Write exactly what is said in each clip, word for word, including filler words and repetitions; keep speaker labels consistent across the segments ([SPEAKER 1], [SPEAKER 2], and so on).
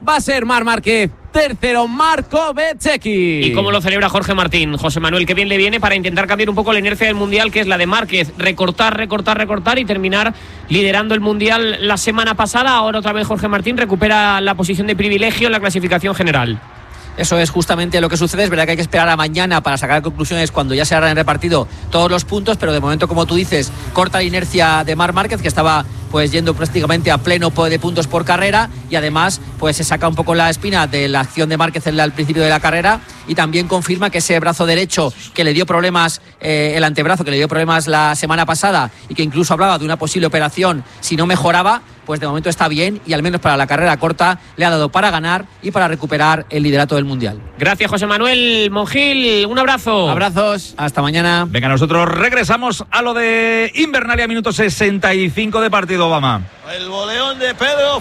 [SPEAKER 1] va a ser Marc Márquez. Tercero, Marco Bezzecchi.
[SPEAKER 2] ¿Y cómo lo celebra Jorge Martín? José Manuel, qué bien le viene para intentar cambiar un poco la inercia del Mundial, que es la de Márquez. Recortar, recortar, recortar y terminar liderando el Mundial la semana pasada. Ahora otra vez Jorge Martín recupera la posición de privilegio en la clasificación general.
[SPEAKER 3] Eso es justamente lo que sucede. Es verdad que hay que esperar a mañana para sacar conclusiones cuando ya se habrán repartido todos los puntos, pero de momento, como tú dices, corta la inercia de Marc Márquez, que estaba pues yendo prácticamente a pleno de puntos por carrera, y además pues se saca un poco la espina de la acción de Márquez al principio de la carrera, y también confirma que ese brazo derecho que le dio problemas, eh, el antebrazo que le dio problemas la semana pasada, y que incluso hablaba de una posible operación si no mejoraba, pues de momento está bien, y al menos para la carrera corta le ha dado para ganar y para recuperar el liderato del Mundial.
[SPEAKER 2] Gracias, José Manuel. Monjil, un abrazo.
[SPEAKER 3] Abrazos, hasta mañana.
[SPEAKER 4] Venga, nosotros regresamos a lo de Invernalia, minuto sesenta y cinco de partido, Obama.
[SPEAKER 5] El voleón de Pedro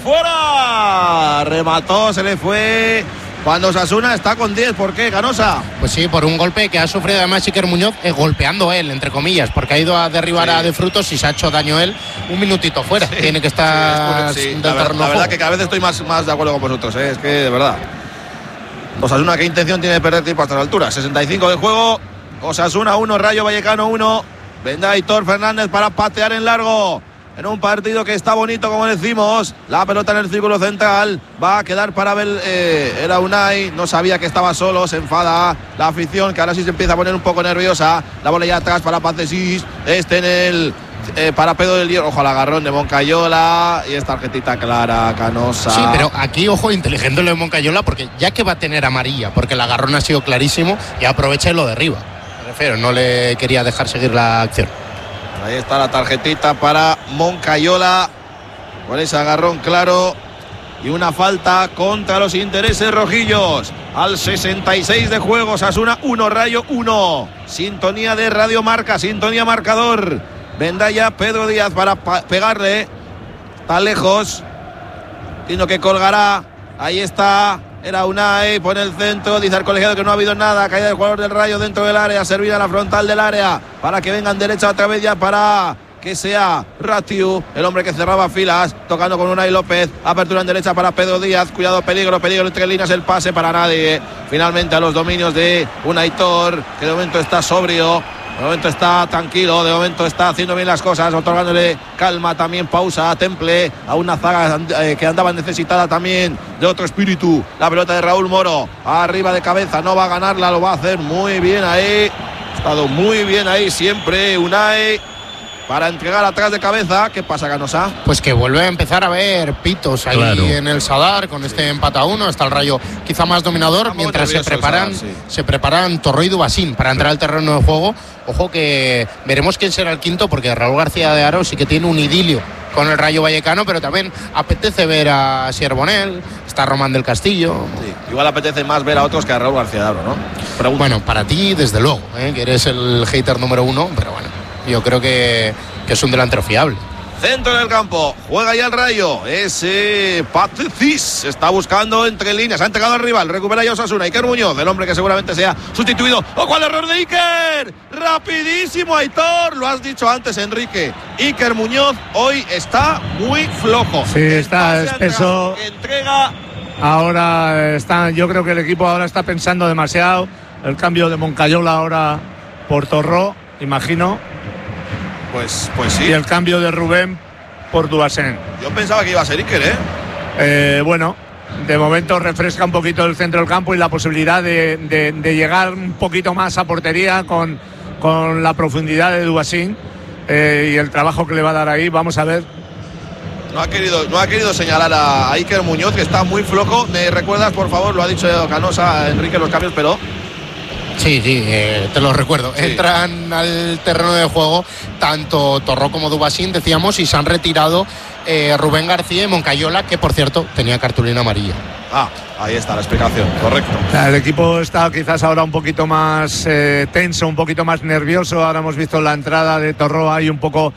[SPEAKER 5] fuera. Remató, se le fue. Cuando Osasuna está con diez, ¿por qué, Canosa?
[SPEAKER 6] Pues sí, por un golpe que ha sufrido además Iker Muñoz, eh, golpeando él, entre comillas, porque ha ido a derribar sí. a De Frutos y se ha hecho daño él un minutito fuera. Sí. Tiene que estar...
[SPEAKER 5] Sí, sí. La, ver, la verdad que cada vez estoy más, más de acuerdo con vosotros, ¿eh? Es que, de verdad. Osasuna, ¿qué intención tiene de perder tiempo hasta la altura? sesenta y cinco de juego. Osasuna uno, Rayo Vallecano uno. Vendrá Aitor Fernández para patear en largo. En un partido que está bonito, como decimos. La pelota en el círculo central. Va a quedar para ver. Eh, era Unai. No sabía que estaba solo. Se enfada la afición, que ahora sí se empieza a poner un poco nerviosa. La bola ya atrás para Pacesis. Este en el eh, para Pedro del Hierro. Ojo al agarrón de Moncayola. Y esta tarjetita clara, Canosa.
[SPEAKER 6] Sí, pero aquí, ojo, inteligente lo de Moncayola, porque ya que va a tener amarilla, porque el agarrón ha sido clarísimo, y aprovecha y lo derriba. Me refiero, no le quería dejar seguir la acción.
[SPEAKER 5] Ahí está la tarjetita para Moncayola, con ese agarrón claro, y una falta contra los intereses rojillos. Al sesenta y seis de juego, Osasuna uno, Rayo uno. Sintonía de Radio Marca, sintonía marcador. Vendrá ya Pedro Díaz para pa- pegarle. Está lejos. Tino que colgará. Ahí está. Era Unai, pone el centro, dice al colegiado que no ha habido nada, caída del jugador del Rayo dentro del área, servida a la frontal del área, para que vengan derecha otra vez ya para que sea Ratiu, el hombre que cerraba filas, tocando con Unai López, apertura en derecha para Pedro Díaz, cuidado, peligro, peligro, entre líneas el pase para nadie, finalmente a los dominios de Unaitor, que de momento está sobrio. De momento está tranquilo, de momento está haciendo bien las cosas, otorgándole calma, también pausa a Temple, a una zaga eh, que andaba necesitada también de otro espíritu. La pelota de Raúl Moro, arriba de cabeza, no va a ganarla, lo va a hacer muy bien ahí. Ha estado muy bien ahí siempre Unai para entregar atrás de cabeza. ¿Qué pasa, Canosa?
[SPEAKER 6] Pues que vuelve a empezar a ver pitos ahí claro. en el Sadar con este empate a uno. Está el Rayo quizá más dominador, está mientras se preparan, Sadar, sí. se preparan Torró y Dubasín para entrar al terreno de juego. Ojo que veremos quién será el quinto, porque Raúl García de Aro sí que tiene un idilio con el Rayo Vallecano, pero también apetece ver a Sierbonel, está Román del Castillo.
[SPEAKER 5] Sí, igual apetece más ver a otros que a Raúl García de Aro, ¿no?
[SPEAKER 6] Pregunta. Bueno, para ti desde luego, ¿eh? que eres el hater número uno, pero bueno, yo creo que, que es un delantero fiable.
[SPEAKER 5] Centro del campo, juega ya el Rayo. Ese Patricis está buscando entre líneas, ha entregado al rival, recupera ya Osasuna. Iker Muñoz, el hombre que seguramente sea sustituido. ¡Oh, cuál error de Iker! Rapidísimo, Aitor, lo has dicho antes, Enrique. Iker Muñoz hoy está muy flojo.
[SPEAKER 7] Sí, está espeso.
[SPEAKER 5] Entrega.
[SPEAKER 7] Ahora está, yo creo que el equipo ahora está pensando demasiado. El cambio de Moncayola ahora por Torró, imagino.
[SPEAKER 5] Pues, pues sí.
[SPEAKER 7] Y el cambio de Rubén por Dubasén.
[SPEAKER 5] Yo pensaba que iba a ser Iker, ¿eh?
[SPEAKER 7] eh bueno, de momento refresca un poquito el centro del campo y la posibilidad de, de, de llegar un poquito más a portería con, con la profundidad de Dubasén eh, y el trabajo que le va a dar ahí. Vamos a ver.
[SPEAKER 5] No ha querido, no ha querido señalar a, a Iker Muñoz, que está muy flojo. ¿Me recuerdas, por favor? Lo ha dicho Canosa, Enrique, los cambios, pero...
[SPEAKER 6] Sí, sí, eh, te lo recuerdo. Sí. Entran al terreno de juego tanto Torró como Dubasín, decíamos, y se han retirado eh, Rubén García y Moncayola, que por cierto tenía cartulina amarilla.
[SPEAKER 5] Ah, ahí está la explicación, correcto.
[SPEAKER 7] El equipo está quizás ahora un poquito más eh, tenso, un poquito más nervioso. Ahora hemos visto la entrada de Torró ahí un poco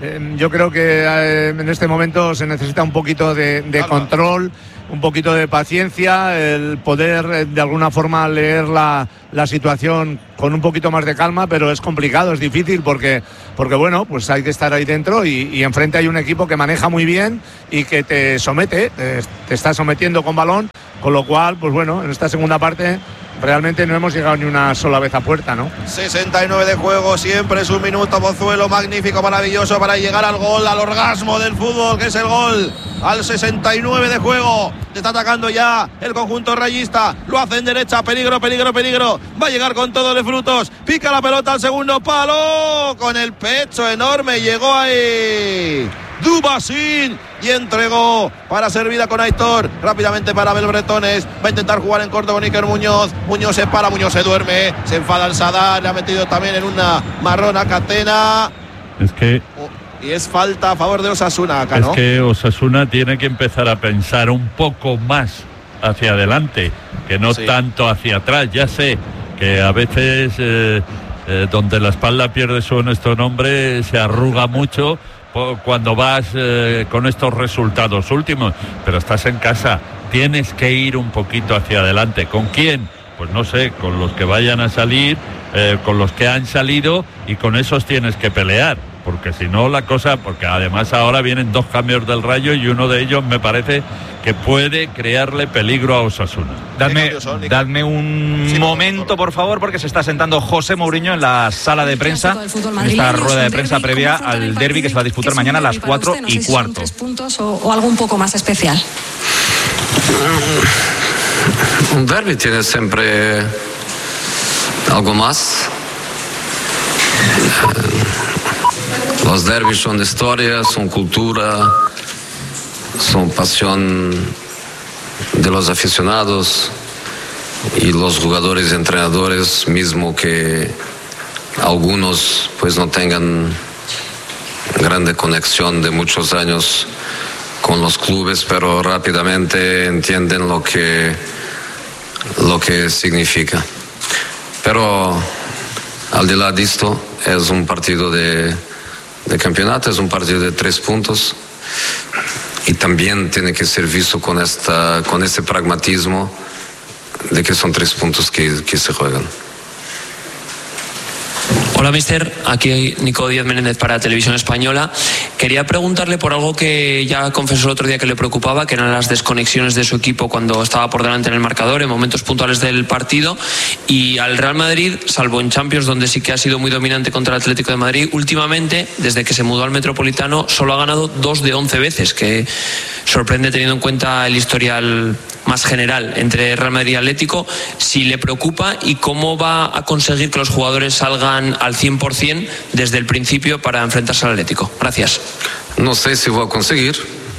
[SPEAKER 7] Eh, yo creo que eh, en este momento se necesita un poquito de, de control, un poquito de paciencia, el poder eh, de alguna forma leer la, la situación con un poquito más de calma, pero es complicado, es difícil porque, porque bueno, pues hay que estar ahí dentro y, y enfrente hay un equipo que maneja muy bien y que te somete, te, te está sometiendo con balón, con lo cual, pues bueno, en esta segunda parte realmente no hemos llegado ni una sola vez a puerta, ¿no?
[SPEAKER 5] sesenta y nueve de juego, siempre es un minuto, Pozuelo, magnífico, maravilloso para llegar al gol, al orgasmo del fútbol, que es el gol, al sesenta y nueve de juego. Está atacando ya el conjunto rayista, lo hace en derecha, peligro, peligro, peligro, va a llegar con todo de Frutos, pica la pelota al segundo palo, con el pecho enorme, llegó ahí Dubasín y entregó para servida con Aitor, rápidamente para Abel Bretones, va a intentar jugar en corto con Iker Muñoz, Muñoz se para, Muñoz se duerme, se enfada el Sadar, le ha metido también en una marrón a Catena.
[SPEAKER 8] Es que...
[SPEAKER 5] Y es falta a favor de Osasuna acá, ¿no?
[SPEAKER 8] Es que Osasuna tiene que empezar a pensar un poco más hacia adelante, que no sí. tanto hacia atrás. Ya sé que a veces eh, eh, donde la espalda pierde su honesto nombre se arruga mucho cuando vas eh, con estos resultados últimos, pero estás en casa, tienes que ir un poquito hacia adelante. ¿Con quién? Pues no sé, con los que vayan a salir, eh, con los que han salido, y con esos tienes que pelear, porque si no la cosa, porque además ahora vienen dos cambios del Rayo y uno de ellos me parece que puede crearle peligro a Osasuna.
[SPEAKER 4] Dadme, dadme un sí, momento, por favor, porque se está sentando José Mourinho en la sala de prensa, en esta rueda de prensa previa al derbi que se va a disputar mañana a las cuatro y cuarto.
[SPEAKER 9] ¿Tres puntos o, o algo un poco más especial?
[SPEAKER 10] Un derbi tiene siempre algo más. Los derbis son historia, son cultura, son pasión de los aficionados y los jugadores y entrenadores, mismo que algunos pues no tengan grande conexión de muchos años con los clubes, pero rápidamente entienden lo que, lo que significa. Pero al de lado de esto, es un partido de, de campeonato, es un partido de tres puntos y también tiene que ser visto con, esta, con este pragmatismo de que son tres puntos que, que se juegan.
[SPEAKER 11] Hola, mister. Aquí Nico Díaz Menéndez para Televisión Española. Quería preguntarle por algo que ya confesó el otro día que le preocupaba, que eran las desconexiones de su equipo cuando estaba por delante en el marcador, en momentos puntuales del partido. Y al Real Madrid, salvo en Champions, donde sí que ha sido muy dominante contra el Atlético de Madrid, últimamente, desde que se mudó al Metropolitano, solo ha ganado dos de once veces, que sorprende teniendo en cuenta el historial más general entre Real Madrid y Atlético. Si le preocupa y cómo va a conseguir que los jugadores salgan al cien por ciento desde el principio para enfrentarse al Atlético. Gracias.
[SPEAKER 10] No sé si voy a conseguir.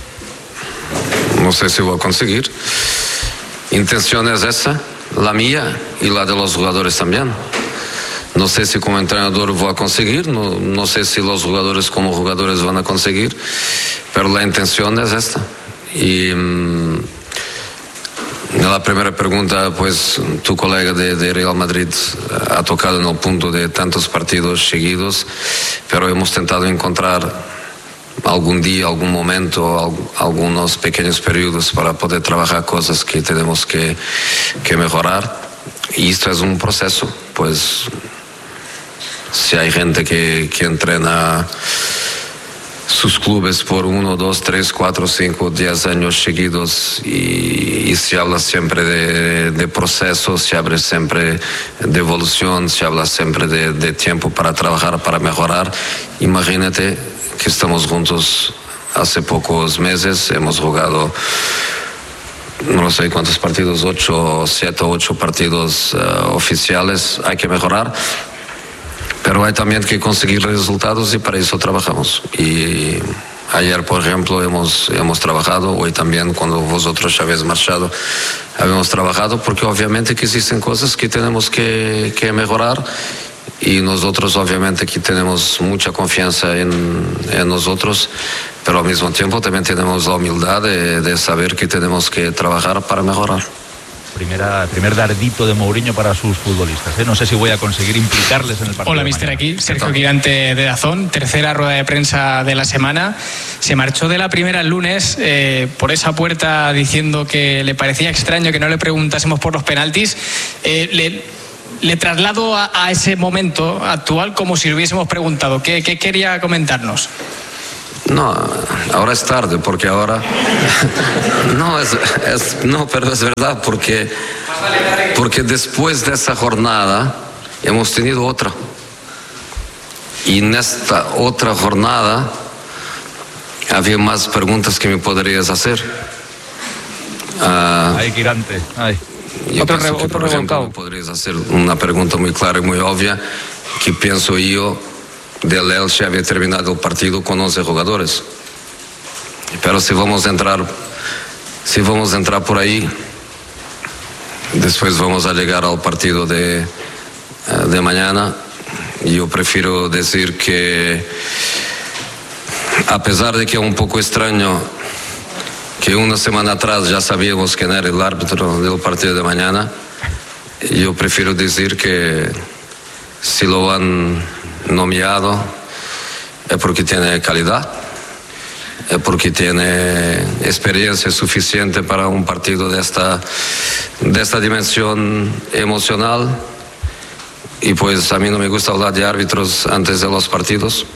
[SPEAKER 10] No sé si voy a conseguir. Intención es esa, la mía y la de los jugadores también. No sé si como entrenador voy a conseguir, no, no sé si los jugadores como jugadores van a conseguir, pero la intención es esta. Y mmm, la primera pregunta, pues tu colega de, de Real Madrid ha tocado en el punto de tantos partidos seguidos, pero hemos tentado encontrar algún día, algún momento, algunos pequeños periodos para poder trabajar cosas que tenemos que, que mejorar. Y esto es un proceso, pues si hay gente que, que entrena sus clubes por uno, dos, tres, cuatro, cinco, diez años seguidos y, y se habla siempre de, de procesos, se habla siempre de evolución, se habla siempre de, de tiempo para trabajar, para mejorar. Imagínate que estamos juntos hace pocos meses, hemos jugado no sé cuántos partidos, ocho, siete, ocho partidos uh, oficiales, hay que mejorar. Pero hay también que conseguir resultados y para eso trabajamos. Y ayer, por ejemplo, hemos, hemos trabajado, hoy también cuando vosotros ya habéis marchado, habíamos trabajado porque obviamente que existen cosas que tenemos que, que mejorar y nosotros obviamente que tenemos mucha confianza en, en nosotros, pero al mismo tiempo también tenemos la humildad de, de saber que tenemos que trabajar para mejorar.
[SPEAKER 4] Primera, primer dardito de Mourinho para sus futbolistas, ¿eh? No sé si voy a conseguir implicarles en el partido.
[SPEAKER 12] Hola, mister, aquí Sergio Quirante de Dazón, tercera rueda de prensa de la semana. Se marchó de la primera el lunes eh, por esa puerta diciendo que le parecía extraño que no le preguntásemos por los penaltis. Eh, le, le traslado a, a ese momento actual como si le hubiésemos preguntado. ¿Qué, qué quería comentarnos?
[SPEAKER 10] No, ahora es tarde porque ahora no es, es no, pero es verdad porque porque después de esa jornada hemos tenido otra y en esta otra jornada había más preguntas que me podrías hacer. Uh,
[SPEAKER 4] Ay, Quirante. Ay.
[SPEAKER 10] Yo otro pienso que, por ejemplo, me podrías hacer una pregunta muy clara y muy obvia que pienso yo. Del Elche había terminado el partido con once jugadores. Pero si vamos a entrar, si vamos a entrar por ahí, después vamos a llegar al partido de, de mañana. Yo prefiero decir que, a pesar de que es un poco extraño que una semana atrás ya sabíamos quién era el árbitro del partido de mañana, yo prefiero decir que si lo han nominado es porque tiene calidad, es porque tiene experiencia suficiente para un partido de esta de esta dimensión emocional. Y pues a mí no me gusta hablar de árbitros antes de los partidos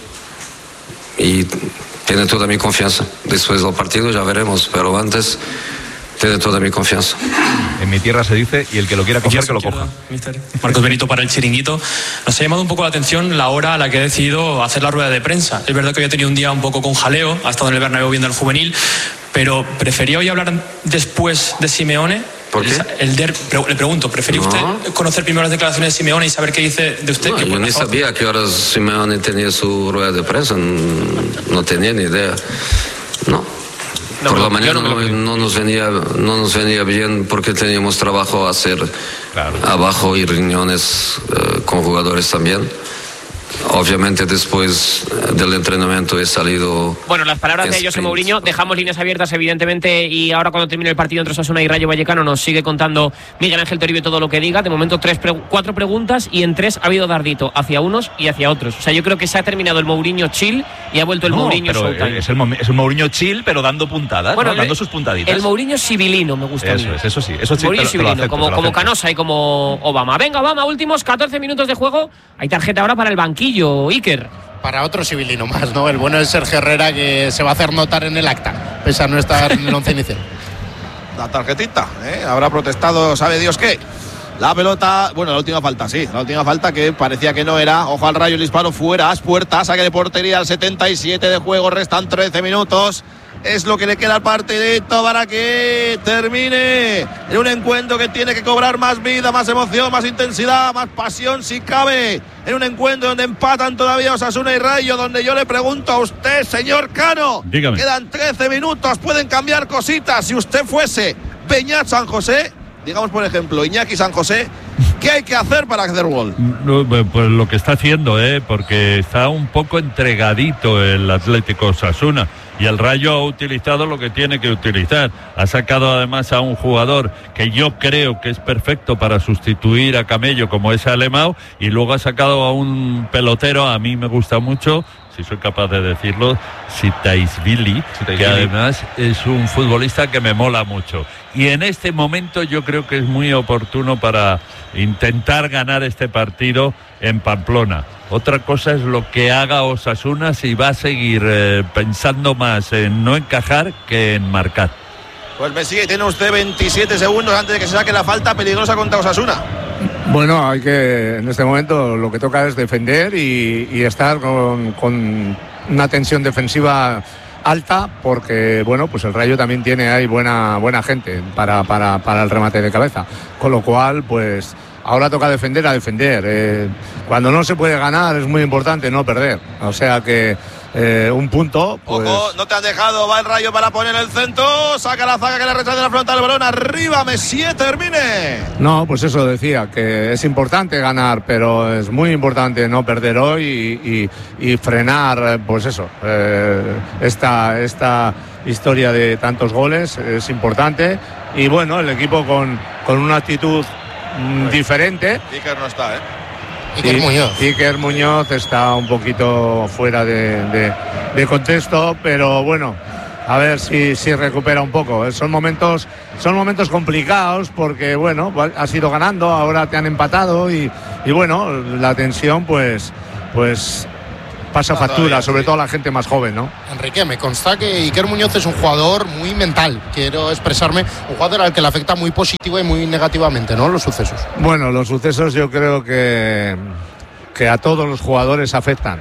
[SPEAKER 10] y tiene toda mi confianza. Después del partido ya veremos, pero antes tiene toda mi confianza.
[SPEAKER 4] En mi tierra se dice, y el que lo quiera coger, que lo coja.
[SPEAKER 11] Mister Marcos Benito para el Chiringuito. Nos ha llamado un poco la atención la hora a la que he decidido hacer la rueda de prensa. Es verdad que había tenido un día un poco con jaleo, ha estado en el Bernabéu viendo al juvenil, pero prefería hoy hablar después de Simeone.
[SPEAKER 10] ¿Por qué?
[SPEAKER 11] El, el der, le pregunto, ¿prefería no. usted conocer primero las declaraciones de Simeone y saber qué dice de usted?
[SPEAKER 10] No,
[SPEAKER 11] que
[SPEAKER 10] yo ni sabía a qué horas Simeone tenía su rueda de prensa, no tenía ni idea. No. No, por la mañana no, no, nos venía, no nos venía bien porque teníamos trabajo a hacer claro. abajo y reuniones uh, con jugadores también. Obviamente después del entrenamiento he salido...
[SPEAKER 2] Bueno, las palabras de José Mourinho, dejamos líneas abiertas evidentemente y ahora cuando termine el partido entre Osasuna y Rayo Vallecano nos sigue contando Miguel Ángel Toribio todo lo que diga. De momento tres pre cuatro preguntas y en tres ha habido dardito hacia unos y hacia otros. O sea, yo creo que se ha terminado el Mourinho chill y ha vuelto el no, Mourinho
[SPEAKER 4] pero
[SPEAKER 2] Showtime.
[SPEAKER 4] Es, el, es un Mourinho chill pero dando puntadas, bueno, ¿no? Dando sus puntaditas.
[SPEAKER 2] El Mourinho civilino me gusta.
[SPEAKER 4] Eso es, eso sí. Eso sí
[SPEAKER 2] Mourinho
[SPEAKER 4] te lo, te lo acepto,
[SPEAKER 2] como,
[SPEAKER 4] te lo
[SPEAKER 2] como Canosa y como Obama. Venga, Obama, últimos catorce minutos de juego. Hay tarjeta ahora para el banquillo, Iker.
[SPEAKER 6] Para otro civilino más, ¿no? El bueno es Sergio Herrera, que se va a hacer notar en el acta, pese a no estar en el once inicial.
[SPEAKER 5] La tarjetita, ¿eh? Habrá protestado, sabe Dios qué. La pelota, bueno, la última falta, sí. La última falta que parecía que no era. Ojo al Rayo, el disparo fuera, as puertas, saque de portería al setenta y siete de juego, restan trece minutos. Es lo que le queda al partidito para que termine en un encuentro que tiene que cobrar más vida, más emoción, más intensidad, más pasión si cabe. En un encuentro donde empatan todavía Osasuna y Rayo, donde yo le pregunto a usted, señor Cano,
[SPEAKER 8] dígame.
[SPEAKER 5] Quedan trece minutos, pueden cambiar cositas. Si usted fuese Beñat San José, digamos por ejemplo Iñaki San José, ¿qué hay que hacer para hacer gol?
[SPEAKER 8] No, pues lo que está haciendo, ¿eh? Porque está un poco entregadito el Atlético Osasuna. Y el Rayo ha utilizado lo que tiene que utilizar. Ha sacado además a un jugador que yo creo que es perfecto para sustituir a Camello, como es Alemão, y luego ha sacado a un pelotero, a mí me gusta mucho, si soy capaz de decirlo, Sitaisvili, que además es un futbolista que me mola mucho. Y en este momento yo creo que es muy oportuno para intentar ganar este partido en Pamplona. Otra cosa es lo que haga Osasuna, si va a seguir eh, pensando más en no encajar que en marcar.
[SPEAKER 5] Pues me sigue, tiene usted veintisiete segundos antes de que se saque la falta peligrosa contra Osasuna.
[SPEAKER 7] Bueno, hay que, en este momento lo que toca es defender y, y estar con, con una tensión defensiva alta, porque bueno, pues el Rayo también tiene ahí buena, buena gente para, para, para el remate de cabeza, con lo cual pues ahora toca defender a defender. Eh, cuando no se puede ganar es muy importante no perder, o sea que eh, un punto pues...
[SPEAKER 5] Ojo, no te han dejado, va el Rayo para poner el centro, saca la zaga que le rechaza la frontal, el balón arriba, Messier, termine.
[SPEAKER 7] No, pues eso decía, que es importante ganar, pero es muy importante no perder hoy y, y, y frenar, pues eso, eh, esta, esta historia de tantos goles es importante. Y bueno, el equipo con, con una actitud mm, diferente.
[SPEAKER 5] Iker no está, ¿eh?
[SPEAKER 7] Iker Muñoz. Iker Muñoz está un poquito fuera de, de, de contexto, pero bueno, a ver si, si recupera un poco. Son momentos, son momentos complicados porque, bueno, has ido ganando, ahora te han empatado y, y bueno, la tensión pues, pues pasa factura, sobre todo a la gente más joven, ¿no?
[SPEAKER 6] Enrique, me consta que Iker Muñoz es un jugador muy mental, quiero expresarme, un jugador al que le afecta muy positivo y muy negativamente, ¿no?, los sucesos.
[SPEAKER 7] Bueno, los sucesos yo creo que, que a todos los jugadores afectan.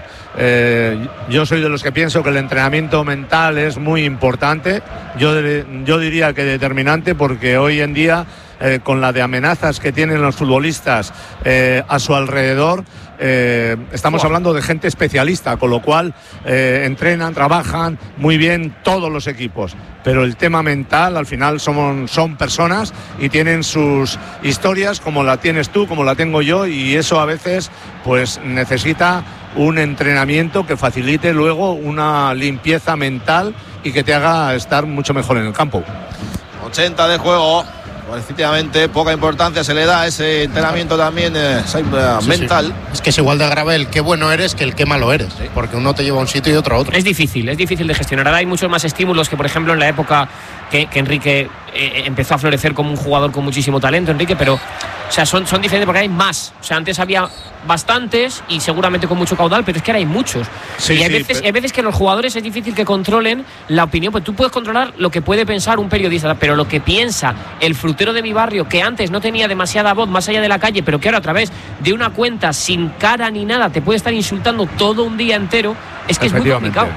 [SPEAKER 7] Eh, yo soy de los que pienso que el entrenamiento mental es muy importante, yo, yo diría que determinante, porque hoy en día, eh, con la de amenazas que tienen los futbolistas eh, a su alrededor, Eh, estamos wow. hablando de gente especialista, con lo cual eh, entrenan, trabajan muy bien todos los equipos, pero el tema mental al final son, son personas y tienen sus historias, como la tienes tú, como la tengo yo, y eso a veces pues necesita un entrenamiento que facilite luego una limpieza mental y que te haga estar mucho mejor en el campo.
[SPEAKER 5] ochenta de juego. Efectivamente, poca importancia se le da a ese entrenamiento también eh, sí, mental.
[SPEAKER 6] Sí. Es que es igual de grave el qué bueno eres que el qué malo eres, sí. porque uno te lleva a un sitio y otro a otro.
[SPEAKER 2] Es difícil, es difícil de gestionar. Ahora hay muchos más estímulos que, por ejemplo, en la época que, que Enrique eh, empezó a florecer como un jugador con muchísimo talento, Enrique, pero o sea, son, son diferentes porque hay más. O sea, antes había bastantes y seguramente con mucho caudal, pero es que ahora hay muchos. Sí, y hay, sí, veces, pero... hay veces que los jugadores es difícil que controlen la opinión, pues tú puedes controlar lo que puede pensar un periodista, pero lo que piensa el frutero de mi barrio, que antes no tenía demasiada voz más allá de la calle, pero que ahora a través de una cuenta sin cara ni nada te puede estar insultando todo un día entero, es que es muy complicado.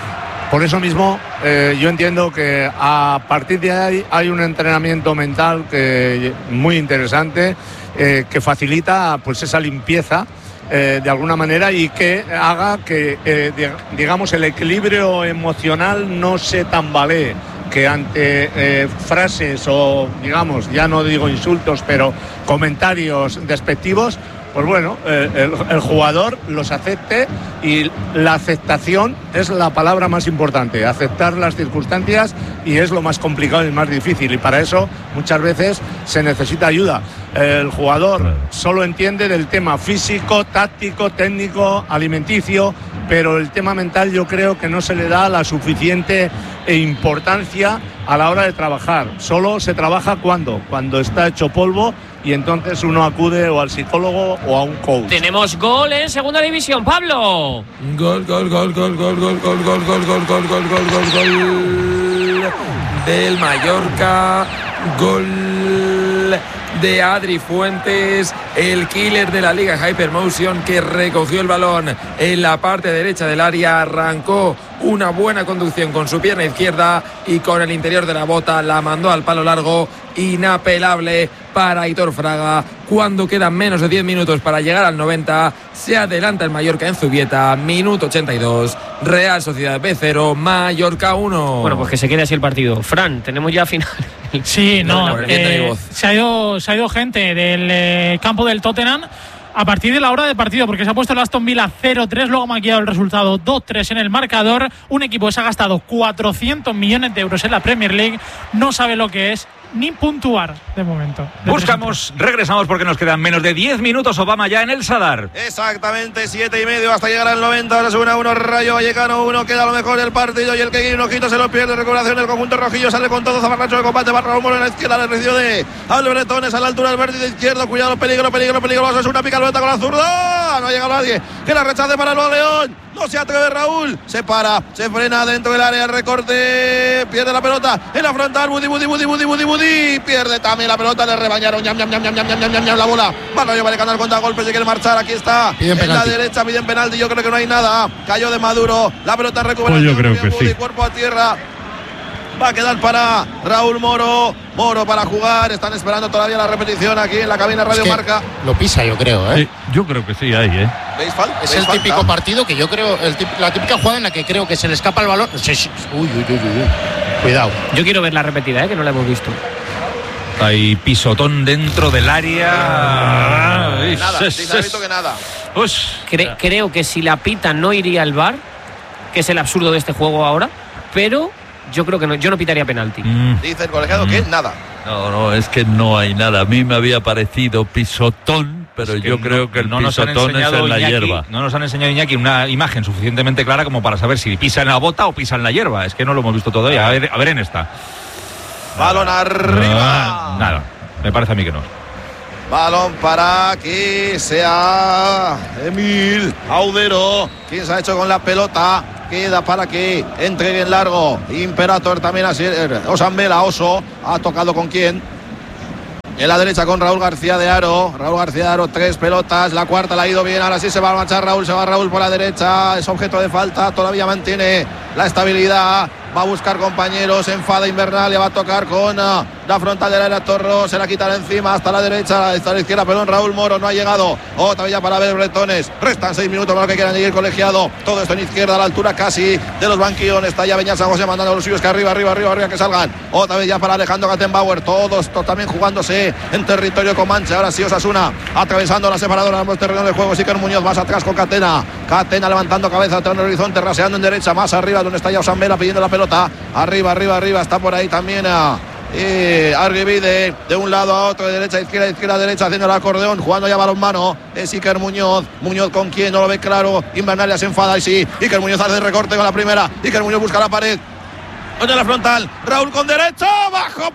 [SPEAKER 7] Por eso mismo eh, yo entiendo que a partir de ahí hay un entrenamiento mental que muy interesante, eh, que facilita pues esa limpieza eh, de alguna manera y que haga que eh, digamos el equilibrio emocional no se tambalee, que ante eh, frases o digamos, ya no digo insultos, pero comentarios despectivos, pues bueno, eh, el, el jugador los acepte, y la aceptación es la palabra más importante, aceptar las circunstancias, y es lo más complicado y más difícil, y para eso muchas veces se necesita ayuda. El jugador solo entiende del tema físico, táctico, técnico, alimenticio, pero el tema mental yo creo que no se le da la suficiente importancia a la hora de trabajar. Solo se trabaja cuando, cuando está hecho polvo, y entonces uno acude o al psicólogo o a un coach.
[SPEAKER 2] Tenemos gol en segunda división, Pablo.
[SPEAKER 13] Gol, gol, gol, gol, gol, gol, gol, gol, gol, gol, gol, gol, gol, gol, gol del Mallorca, gol de Adri Fuentes, el killer de la Liga Hypermotion, que recogió el balón en la parte derecha del área, arrancó una buena conducción con su pierna izquierda y con el interior de la bota la mandó al palo largo, inapelable para Aitor Fraga. Cuando quedan menos de diez minutos para llegar al noventa, se adelanta el Mallorca en Zubieta, minuto ochenta y dos, Real Sociedad B cero, Mallorca uno.
[SPEAKER 2] Bueno, pues que se quede así el partido. Fran, tenemos ya final.
[SPEAKER 14] Sí, no, eh, se, ha ido, se ha ido gente del eh, campo del Tottenham a partir de la hora de partido, porque se ha puesto el Aston Villa cero tres, luego ha maquillado el resultado dos tres en el marcador. Un equipo que se ha gastado cuatrocientos millones de euros en la Premier League, no sabe lo que es ni puntuar de momento. De
[SPEAKER 4] Buscamos, regresamos porque nos quedan menos de diez minutos. Obama ya en el Sadar.
[SPEAKER 5] Exactamente, siete y medio hasta llegar al noventa. Ahora se une a uno, Rayo Vallecano uno, queda lo mejor del partido, y el que quiere un ojito se lo pierde. Recuperación del conjunto rojillo, sale con todo Zafarracho de combate, va Raúl Moro en la izquierda, le recibió de Albretones a la altura del vértice izquierdo, cuidado, peligro, peligro, peligro, es una pica con la zurda, no ha llegado nadie, que la rechace para el León, no se atreve Raúl, se para, se frena dentro del área, recorte, pierde la pelota en la frontal, Budi, Budi, Budi, Budi, Budi, Budi, pierde también la pelota, le rebañaron, ñam, ñam, ñam, ñam, ñam, ñam, ñam, ñam, la bola, va Rayo Vallecano al contragolpe, se quiere marchar, aquí está, piden en penalti. La derecha piden penalti, yo creo que no hay nada, cayó de Maduro, la pelota recupera,
[SPEAKER 8] pues yo creo que
[SPEAKER 5] Budi,
[SPEAKER 8] sí.
[SPEAKER 5] Cuerpo a tierra, va a quedar para Raúl Moro, Moro para jugar, están esperando todavía la repetición aquí en la cabina Radio
[SPEAKER 6] es que
[SPEAKER 5] Marca.
[SPEAKER 6] Lo pisa, yo creo, ¿eh?
[SPEAKER 8] Sí, yo creo que sí hay, ¿eh?
[SPEAKER 5] ¿Veis falta?
[SPEAKER 6] Es
[SPEAKER 5] ¿Veis
[SPEAKER 6] el
[SPEAKER 5] falta?
[SPEAKER 6] típico partido que yo creo, el tip, la típica jugada en la que creo que se le escapa el balón. Sí, sí. Uy, uy, uy, uy. Cuidado.
[SPEAKER 2] Yo quiero ver la repetida, ¿eh? Que no la hemos visto.
[SPEAKER 4] Hay pisotón dentro del área.
[SPEAKER 5] Ah, nada, dice el que nada.
[SPEAKER 2] Cre- creo que si la pita no iría al V A R, que es el absurdo de este juego ahora, pero yo creo que no, yo no pitaría penalti.
[SPEAKER 5] Mm. Dice el colegiado mm. que nada.
[SPEAKER 8] No, no, es que no hay nada. A mí me había parecido pisotón, pero yo
[SPEAKER 4] no,
[SPEAKER 8] creo que el
[SPEAKER 4] no nos han
[SPEAKER 8] pisotón es en la
[SPEAKER 4] Iñaki,
[SPEAKER 8] hierba.
[SPEAKER 4] No nos han enseñado, Iñaki, una imagen suficientemente clara como para saber si pisa en la bota o pisa en la hierba. Es que no lo hemos visto todavía. A ver, a ver en esta.
[SPEAKER 5] Balón arriba.
[SPEAKER 4] Ah, nada, me parece a mí que no.
[SPEAKER 5] Balón para que sea Emil Audero, quien se ha hecho con la pelota. Queda para que entregue en largo. Imperator también así. Osambela, Oso. Ha tocado con quién. En la derecha con Raúl García de Aro. Raúl García de Aro, tres pelotas. La cuarta la ha ido bien. Ahora sí se va a marchar Raúl. Se va Raúl por la derecha. Es objeto de falta. Todavía mantiene la estabilidad. Va a buscar compañeros. Enfada Invernal. Le va a tocar con uh, la frontal del área Torro. Se la quitará encima hasta la derecha. Hasta la izquierda. Perdón, Raúl Moro no ha llegado. Otra vez ya para ver bretones. Restan seis minutos para que quieran llegar colegiado. Todo esto en izquierda a la altura casi de los banquillones. Está ya Beñat San José mandando a los suyos que arriba, arriba, arriba, arriba que salgan. Otra vez ya para Alejandro Gattenbauer. Todos, todos también jugándose en territorio comanche. Ahora sí Osasuna atravesando la separadora. Ambos terrenos de juego. Siker Muñoz más atrás con Catena. Catena levantando cabeza en el horizonte. Raseando en derecha. Más arriba donde está ya Osambela pidiendo la pelota. Arriba, arriba, arriba. Está por ahí también a eh, Arguivide. De un lado a otro. De derecha a izquierda, izquierda a derecha. Haciendo el acordeón. Jugando ya balonmano. Es Iker Muñoz. Muñoz con quién. No lo ve claro. Invernalia se enfada. Y sí. Iker Muñoz hace recorte con la primera. Iker Muñoz busca la pared. Oye la frontal, Raúl con derecha, abajo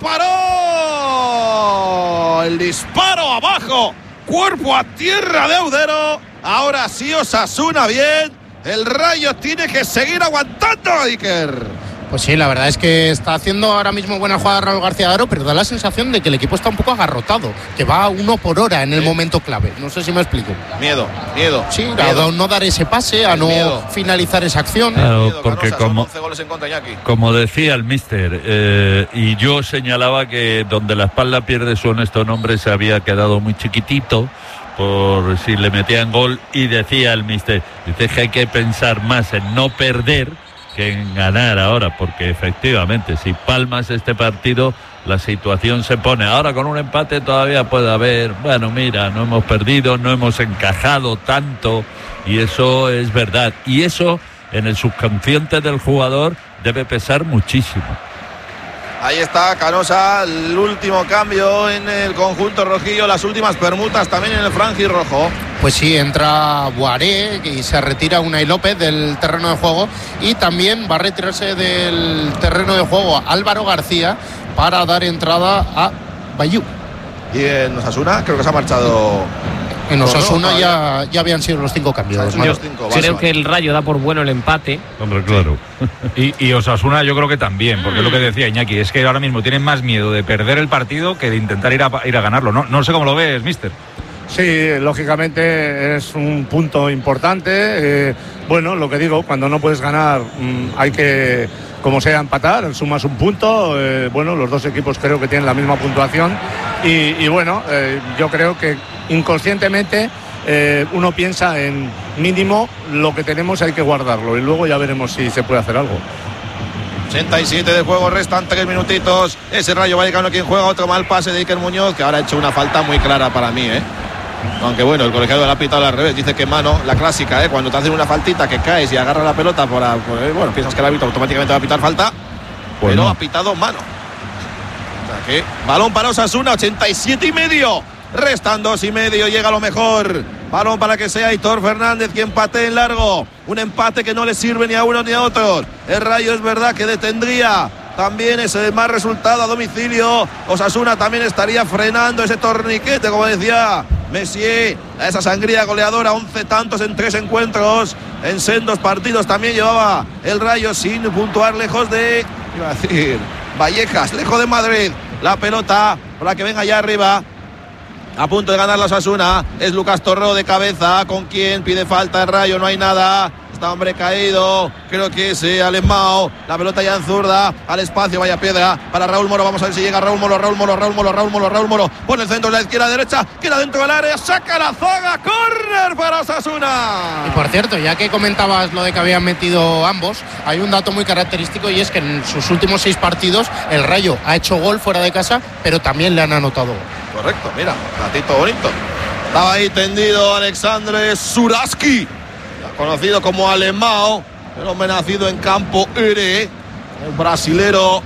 [SPEAKER 5] paró, el disparo abajo, cuerpo a tierra de Audero, ahora sí Osasuna bien, el Rayo tiene que seguir aguantando a Iker.
[SPEAKER 6] Pues sí, la verdad es que está haciendo ahora mismo buena jugada Raúl García de Aro, pero da la sensación de que el equipo está un poco agarrotado, que va a uno por hora en el sí. momento clave. No sé si me explico.
[SPEAKER 5] Miedo, miedo.
[SPEAKER 6] Sí,
[SPEAKER 5] miedo.
[SPEAKER 6] a no dar ese pase, a no miedo. finalizar esa acción.
[SPEAKER 8] Claro,
[SPEAKER 5] miedo,
[SPEAKER 8] porque
[SPEAKER 5] Canosa,
[SPEAKER 8] como,
[SPEAKER 5] once goles en contra, Iñaki.
[SPEAKER 8] como decía el míster, eh, y yo señalaba que donde la espalda pierde su honesto nombre se había quedado muy chiquitito por si le metían gol, y decía el míster, dice que hay que pensar más en no perder que en ganar ahora, porque efectivamente si palmas este partido la situación se pone, ahora con un empate todavía puede haber, bueno mira, no hemos perdido, no hemos encajado tanto, y eso es verdad, y eso en el subconsciente del jugador debe pesar muchísimo.
[SPEAKER 5] Ahí está Canosa, el último cambio en el conjunto rojillo, las últimas permutas también en el franjirrojo.
[SPEAKER 6] Pues sí, entra Boaré y se retira Unai López del terreno de juego, y también va a retirarse del terreno de juego Álvaro García para dar entrada a Bayú.
[SPEAKER 5] Y en Osasuna creo que se ha marchado.
[SPEAKER 6] En Osasuna no, ya, ya habían sido los cinco cambios.
[SPEAKER 2] Yo cinco, creo que el Rayo da por bueno el empate.
[SPEAKER 8] Hombre, claro.
[SPEAKER 4] y, y Osasuna yo creo que también, porque mm. es lo que decía Iñaki, es que ahora mismo tienen más miedo de perder el partido que de intentar ir a, ir a ganarlo. No, no sé cómo lo ves, mister.
[SPEAKER 7] Sí, lógicamente es un punto importante. Eh, bueno, lo que digo, cuando no puedes ganar mmm, hay que, como sea, empatar, sumas un punto. Eh, bueno, los dos equipos creo que tienen la misma puntuación y, y bueno, eh, yo creo que inconscientemente eh, uno piensa en mínimo lo que tenemos hay que guardarlo y luego ya veremos si se puede hacer algo.
[SPEAKER 5] ochenta y siete de juego, restan tres minutitos. Ese Rayo Vallecano quien juega, otro mal pase de Iker Muñoz, que ahora ha hecho una falta muy clara para mí, ¿eh? Aunque bueno, el colegiado la ha pitado al revés, dice que mano, la clásica, ¿eh? Cuando te hacen una faltita que caes y agarras la pelota, por, por, bueno, piensas que el árbitro automáticamente va a pitar falta, pues pero no. ha pitado mano. O sea que, balón para Osasuna, ochenta y siete y medio. Restan dos y medio, llega lo mejor. Balón para que sea Aitor Fernández quien patee en largo. Un empate que no le sirve ni a uno ni a otros. El Rayo es verdad que detendría también ese más resultado a domicilio. Osasuna también estaría frenando ese torniquete, como decía Messier, esa sangría goleadora, once tantos en tres encuentros, en sendos partidos también llevaba el Rayo sin puntuar, lejos de, iba a decir, Vallecas, lejos de Madrid. La pelota para que venga allá arriba. A punto de ganar la Osasuna, es Lucas Torró de cabeza, con quien pide falta el Rayo, no hay nada, está hombre caído, creo que es eh, Alemão, la pelota ya en zurda, al espacio, vaya piedra, para Raúl Moro, vamos a ver si llega Raúl Moro, Raúl Moro, Raúl Moro, Raúl Moro, Raúl Moro, pone el centro de la izquierda, derecha, queda dentro del área, saca la zaga, córner para Osasuna.
[SPEAKER 6] Y por cierto, ya que comentabas lo de que habían metido ambos, hay un dato muy característico y es que en sus últimos seis partidos el Rayo ha hecho gol fuera de casa, pero también le han anotado.
[SPEAKER 5] Correcto, mira, ratito bonito. Estaba ahí tendido Alexandre Suraski, conocido como Alemão, el hombre nacido en Campo Ere, el brasilero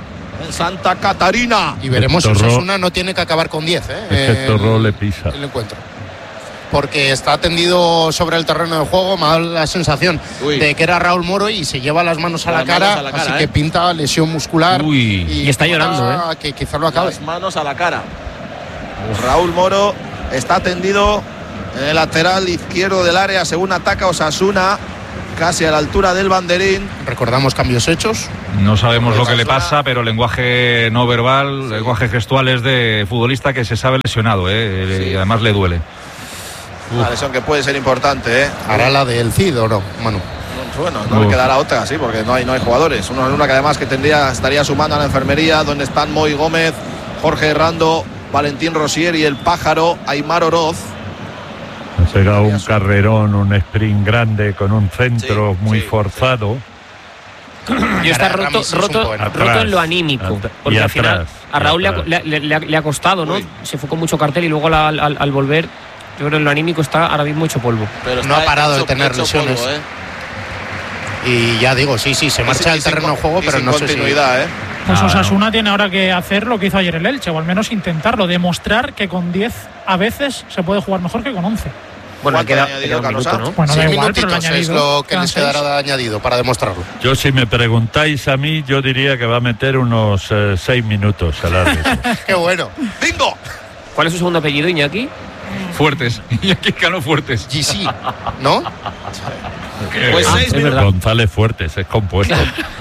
[SPEAKER 5] en Santa Catarina.
[SPEAKER 6] Y veremos si Osasuna no tiene que acabar con diez, ¿eh?
[SPEAKER 8] Es que Torró le pisa.
[SPEAKER 6] El encuentro. Porque está tendido sobre el terreno de juego, me da la sensación Uy. de que era Raúl Moro y se lleva las manos a, las la, cara, manos a la cara, así ¿eh? que pinta lesión muscular.
[SPEAKER 2] Uy. Y, y está llorando, ¿eh?
[SPEAKER 6] Que quizás lo acabe.
[SPEAKER 5] Las manos a la cara. Raúl Moro está tendido en el lateral izquierdo del área según ataca Osasuna, casi a la altura del banderín.
[SPEAKER 6] Recordamos cambios hechos.
[SPEAKER 4] No sabemos lo que le pasa, pero lenguaje no verbal, sí. lenguaje gestual es de futbolista que se sabe lesionado, ¿eh? Sí. Y además le duele.
[SPEAKER 5] Una lesión que puede ser importante, ¿eh?
[SPEAKER 6] ¿Hará la del C I D o no, Manu?
[SPEAKER 5] Bueno, no Uf. le quedará otra, sí, porque no hay, no hay jugadores. Una, una que además que tendría, estaría sumando a la enfermería, donde están Moy Gómez, Jorge Herrando, Valentín Rosier y el pájaro Aymar Oroz.
[SPEAKER 8] Será un carrerón, un sprint grande con un centro sí, muy sí, forzado.
[SPEAKER 2] Sí. Y está roto, roto, roto en lo anímico. Porque al final a Raúl le ha, le, le, le ha costado, ¿no? Uy. Se fue con mucho cartel y luego la, al, al, al volver, yo creo que en lo anímico está ahora mismo hecho polvo.
[SPEAKER 6] Pero no ha parado hecho, de tener lesiones. Polvo, ¿eh? Y ya digo, sí, sí, se marcha del terreno de juego, pero no sé si... ¿eh?
[SPEAKER 14] Pues Osasuna tiene ahora que hacer lo que hizo ayer el Elche, o al menos intentarlo, demostrar que con diez a veces se puede jugar mejor que con once.
[SPEAKER 5] Bueno, ha quedado un minuto, ¿no?
[SPEAKER 14] Bueno,
[SPEAKER 6] seis
[SPEAKER 14] igual,
[SPEAKER 6] minutitos es lo que les quedará de añadido para demostrarlo.
[SPEAKER 8] Yo, si me preguntáis a mí, yo diría que va a meter unos eh, seis minutos al árbitro.
[SPEAKER 6] ¡Qué bueno!
[SPEAKER 5] ¡Bingo!
[SPEAKER 2] ¿Cuál es su segundo apellido, Iñaki?
[SPEAKER 4] Fuertes. Iñaki Cano Fuertes.
[SPEAKER 6] G C, ¿no?
[SPEAKER 5] Pues
[SPEAKER 8] ah,
[SPEAKER 5] seis minutos.
[SPEAKER 8] González Fuertes, es compuesto.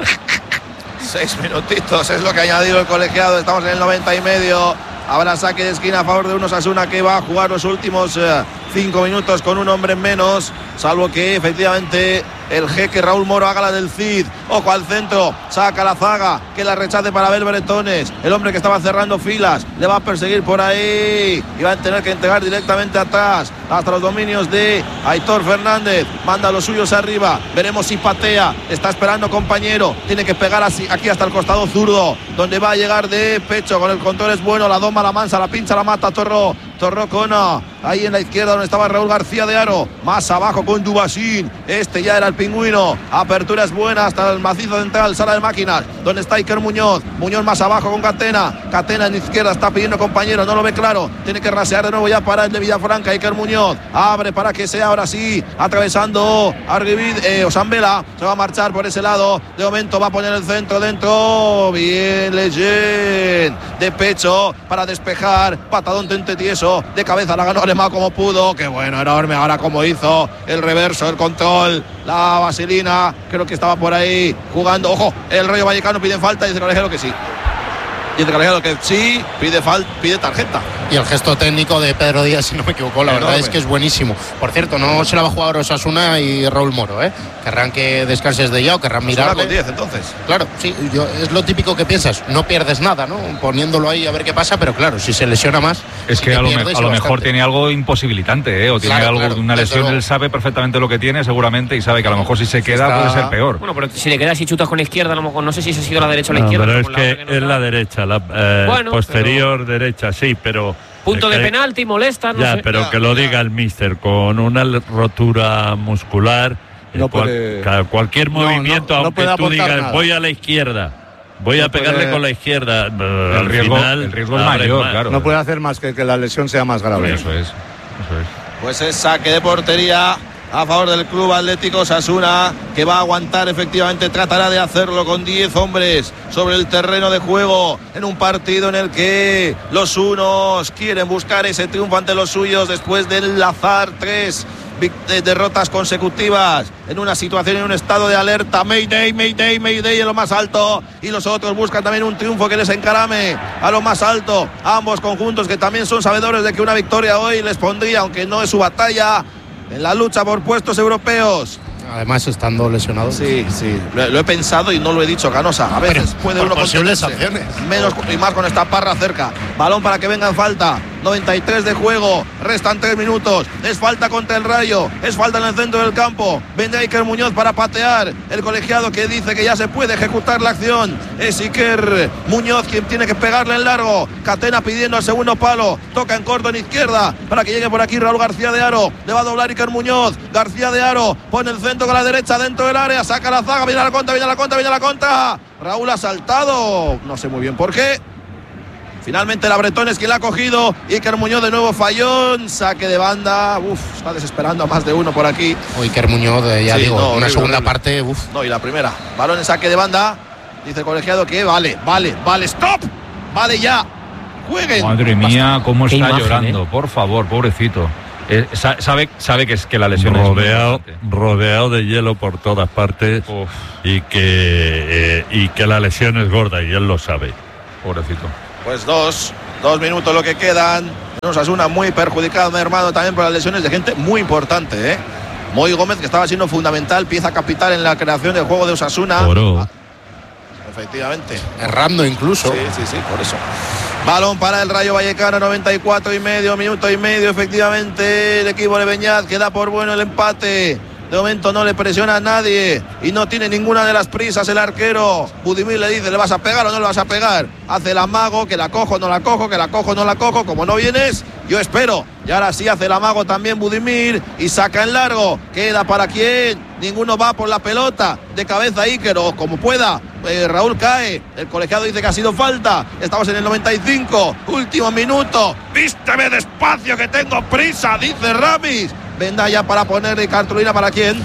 [SPEAKER 5] Seis minutitos es lo que ha añadido el colegiado. Estamos en el noventa y medio. Habrá saque de esquina a favor de un Osasuna que va a jugar los últimos eh, cinco minutos con un hombre menos, salvo que efectivamente el jeque Raúl Moro haga la del Cid. Ojo al centro, saca la zaga, que la rechace para Abel Bretones, el hombre que estaba cerrando filas, le va a perseguir por ahí y va a tener que entregar directamente atrás hasta los dominios de Aitor Fernández. Manda los suyos arriba, veremos si patea, está esperando compañero, tiene que pegar así, aquí hasta el costado zurdo, donde va a llegar de pecho, con el control es bueno, la doma, la mansa, la pincha, la mata Torró, Torró Cona, ahí en la izquierda donde estaba Raúl García de Aro, más abajo con Dubasín, este ya era el pingüino, apertura es buena hasta el macizo central, sala de máquinas, donde está Iker Muñoz, Muñoz más abajo con Catena, Catena en izquierda, está pidiendo compañero, no lo ve claro, tiene que rasear de nuevo ya para el de Villafranca, Iker Muñoz, abre para que sea ahora sí, atravesando Arguivid, eh, Osambela, se va a marchar por ese lado, de momento va a poner el centro dentro, bien Leyen, de pecho, para despejar, patadón tente tieso, de cabeza la ganó Alemán como pudo, qué bueno, enorme, ahora como hizo, el reverso, el control, la vaselina, creo que estaba por ahí jugando, ojo, el Rayo Vallecano pide falta y dice el colegiado que sí. Dice el colegiado que sí, pide falta, pide tarjeta.
[SPEAKER 6] Y el gesto técnico de Pedro Díaz, si no me equivoco, la enorme. Verdad es que es buenísimo. Por cierto, no se la va a jugar Osasuna y Raúl Moro, ¿eh? Querrán que descanses de ya o querrán mirar.
[SPEAKER 5] con diez entonces.
[SPEAKER 6] Claro, sí, yo, es lo típico que piensas, no pierdes nada, ¿no? Poniéndolo ahí a ver qué pasa, pero claro, si se lesiona más.
[SPEAKER 4] Es que, que a lo, me, a lo mejor tiene algo imposibilitante, ¿eh? O tiene claro, algo, claro, una lesión, él sabe perfectamente lo que tiene, seguramente, y sabe que a lo mejor si se queda está... puede ser peor.
[SPEAKER 2] Bueno, pero si le quedas y chutas con la izquierda, a lo mejor no sé si se ha sido la derecha o la no, izquierda.
[SPEAKER 8] Pero es que, que es la derecha, la eh, bueno, posterior pero... derecha, sí, pero.
[SPEAKER 2] Punto de penalti, molesta, no
[SPEAKER 8] ya,
[SPEAKER 2] sé.
[SPEAKER 8] pero
[SPEAKER 2] ya,
[SPEAKER 8] que lo diga el míster, con una rotura muscular,
[SPEAKER 7] no
[SPEAKER 8] cual,
[SPEAKER 7] puede...
[SPEAKER 8] cualquier
[SPEAKER 7] no,
[SPEAKER 8] movimiento,
[SPEAKER 7] no, no
[SPEAKER 8] aunque tú digas, nada. Voy a la izquierda, voy no a pegarle puede... con la izquierda,
[SPEAKER 4] el
[SPEAKER 8] al
[SPEAKER 4] riesgo,
[SPEAKER 8] final,
[SPEAKER 4] el riesgo es mayor,
[SPEAKER 7] más.
[SPEAKER 4] claro.
[SPEAKER 7] No puede hacer más que que la lesión sea más grave.
[SPEAKER 4] Eso es, eso es.
[SPEAKER 5] Pues es saque de portería a favor del Club Atlético Osasuna, que va a aguantar efectivamente, tratará de hacerlo con diez hombres sobre el terreno de juego, en un partido en el que los unos quieren buscar ese triunfo ante los suyos después de enlazar tres derrotas consecutivas, en una situación, en un estado de alerta, Mayday, Mayday, Mayday en lo más alto, y los otros buscan también un triunfo que les encarame a lo más alto, ambos conjuntos que también son sabedores de que una victoria hoy les pondría, aunque no es su batalla, en la lucha por puestos europeos.
[SPEAKER 6] Además estando lesionado.
[SPEAKER 5] Sí, sí, lo, lo he pensado y no lo he dicho, Canosa. A veces
[SPEAKER 6] pero
[SPEAKER 5] puede uno
[SPEAKER 6] posibles
[SPEAKER 5] contenerse,
[SPEAKER 6] acciones.
[SPEAKER 5] menos y más con esta Parra cerca. Balón para que venga en falta. noventa y tres de juego, restan tres minutos, es falta contra el Rayo, es falta en el centro del campo, vendrá Iker Muñoz para patear, el colegiado que dice que ya se puede ejecutar la acción, es Iker Muñoz quien tiene que pegarle en largo, Catena pidiendo al segundo palo, toca en corto en izquierda, para que llegue por aquí Raúl García de Haro, le va a doblar Iker Muñoz, García de Haro, pone el centro con la derecha dentro del área, saca la zaga, viene a la contra, viene a la contra, viene a la contra, Raúl ha saltado, no sé muy bien por qué. Finalmente la Bretón es quien la ha cogido. Iker Muñoz de nuevo fallón. Saque de banda. Uf, está desesperando a más de uno por aquí.
[SPEAKER 6] O Iker Muñoz, eh, ya sí, digo, no, una horrible, segunda horrible. parte. Uf.
[SPEAKER 5] No, y la primera. Balón en saque de banda. Dice el colegiado que vale, vale, vale. ¡Stop! Vale ya. Jueguen.
[SPEAKER 4] Madre mía, cómo está
[SPEAKER 2] imagen,
[SPEAKER 4] llorando.
[SPEAKER 2] ¿eh?
[SPEAKER 4] Por favor, pobrecito. Eh, sabe, sabe que es que la lesión
[SPEAKER 8] rodeado,
[SPEAKER 4] es
[SPEAKER 8] rodeado de hielo por todas partes. Uf. y que eh, y que la lesión es gorda y él lo sabe.
[SPEAKER 4] Pobrecito.
[SPEAKER 5] Pues dos, dos minutos lo que quedan. Osasuna muy perjudicado, hermano, también por las lesiones de gente muy importante, ¿eh? Moy Gómez, que estaba siendo fundamental, pieza capital en la creación del juego de Osasuna.
[SPEAKER 8] Oro.
[SPEAKER 5] Ah, efectivamente.
[SPEAKER 6] Errando incluso.
[SPEAKER 5] Sí, sí, sí, por eso. Balón para el Rayo Vallecano, noventa y cuatro y medio, minuto y medio, efectivamente. El equipo de Beñat que da por bueno el empate. De momento no le presiona a nadie y no tiene ninguna de las prisas el arquero. Budimir le dice, ¿le vas a pegar o no le vas a pegar? Hace el amago, que la cojo, no la cojo, que la cojo, no la cojo. Como no vienes, yo espero. Y ahora sí hace el amago también Budimir y saca en largo. ¿Queda para quién? Ninguno va por la pelota. De cabeza Iker o como pueda. Eh, Raúl cae. El colegiado dice que ha sido falta. Estamos en el noventa y cinco. Último minuto. Vísteme despacio que tengo prisa, dice Ramis. Vendalla para ponerle cartulina para quién.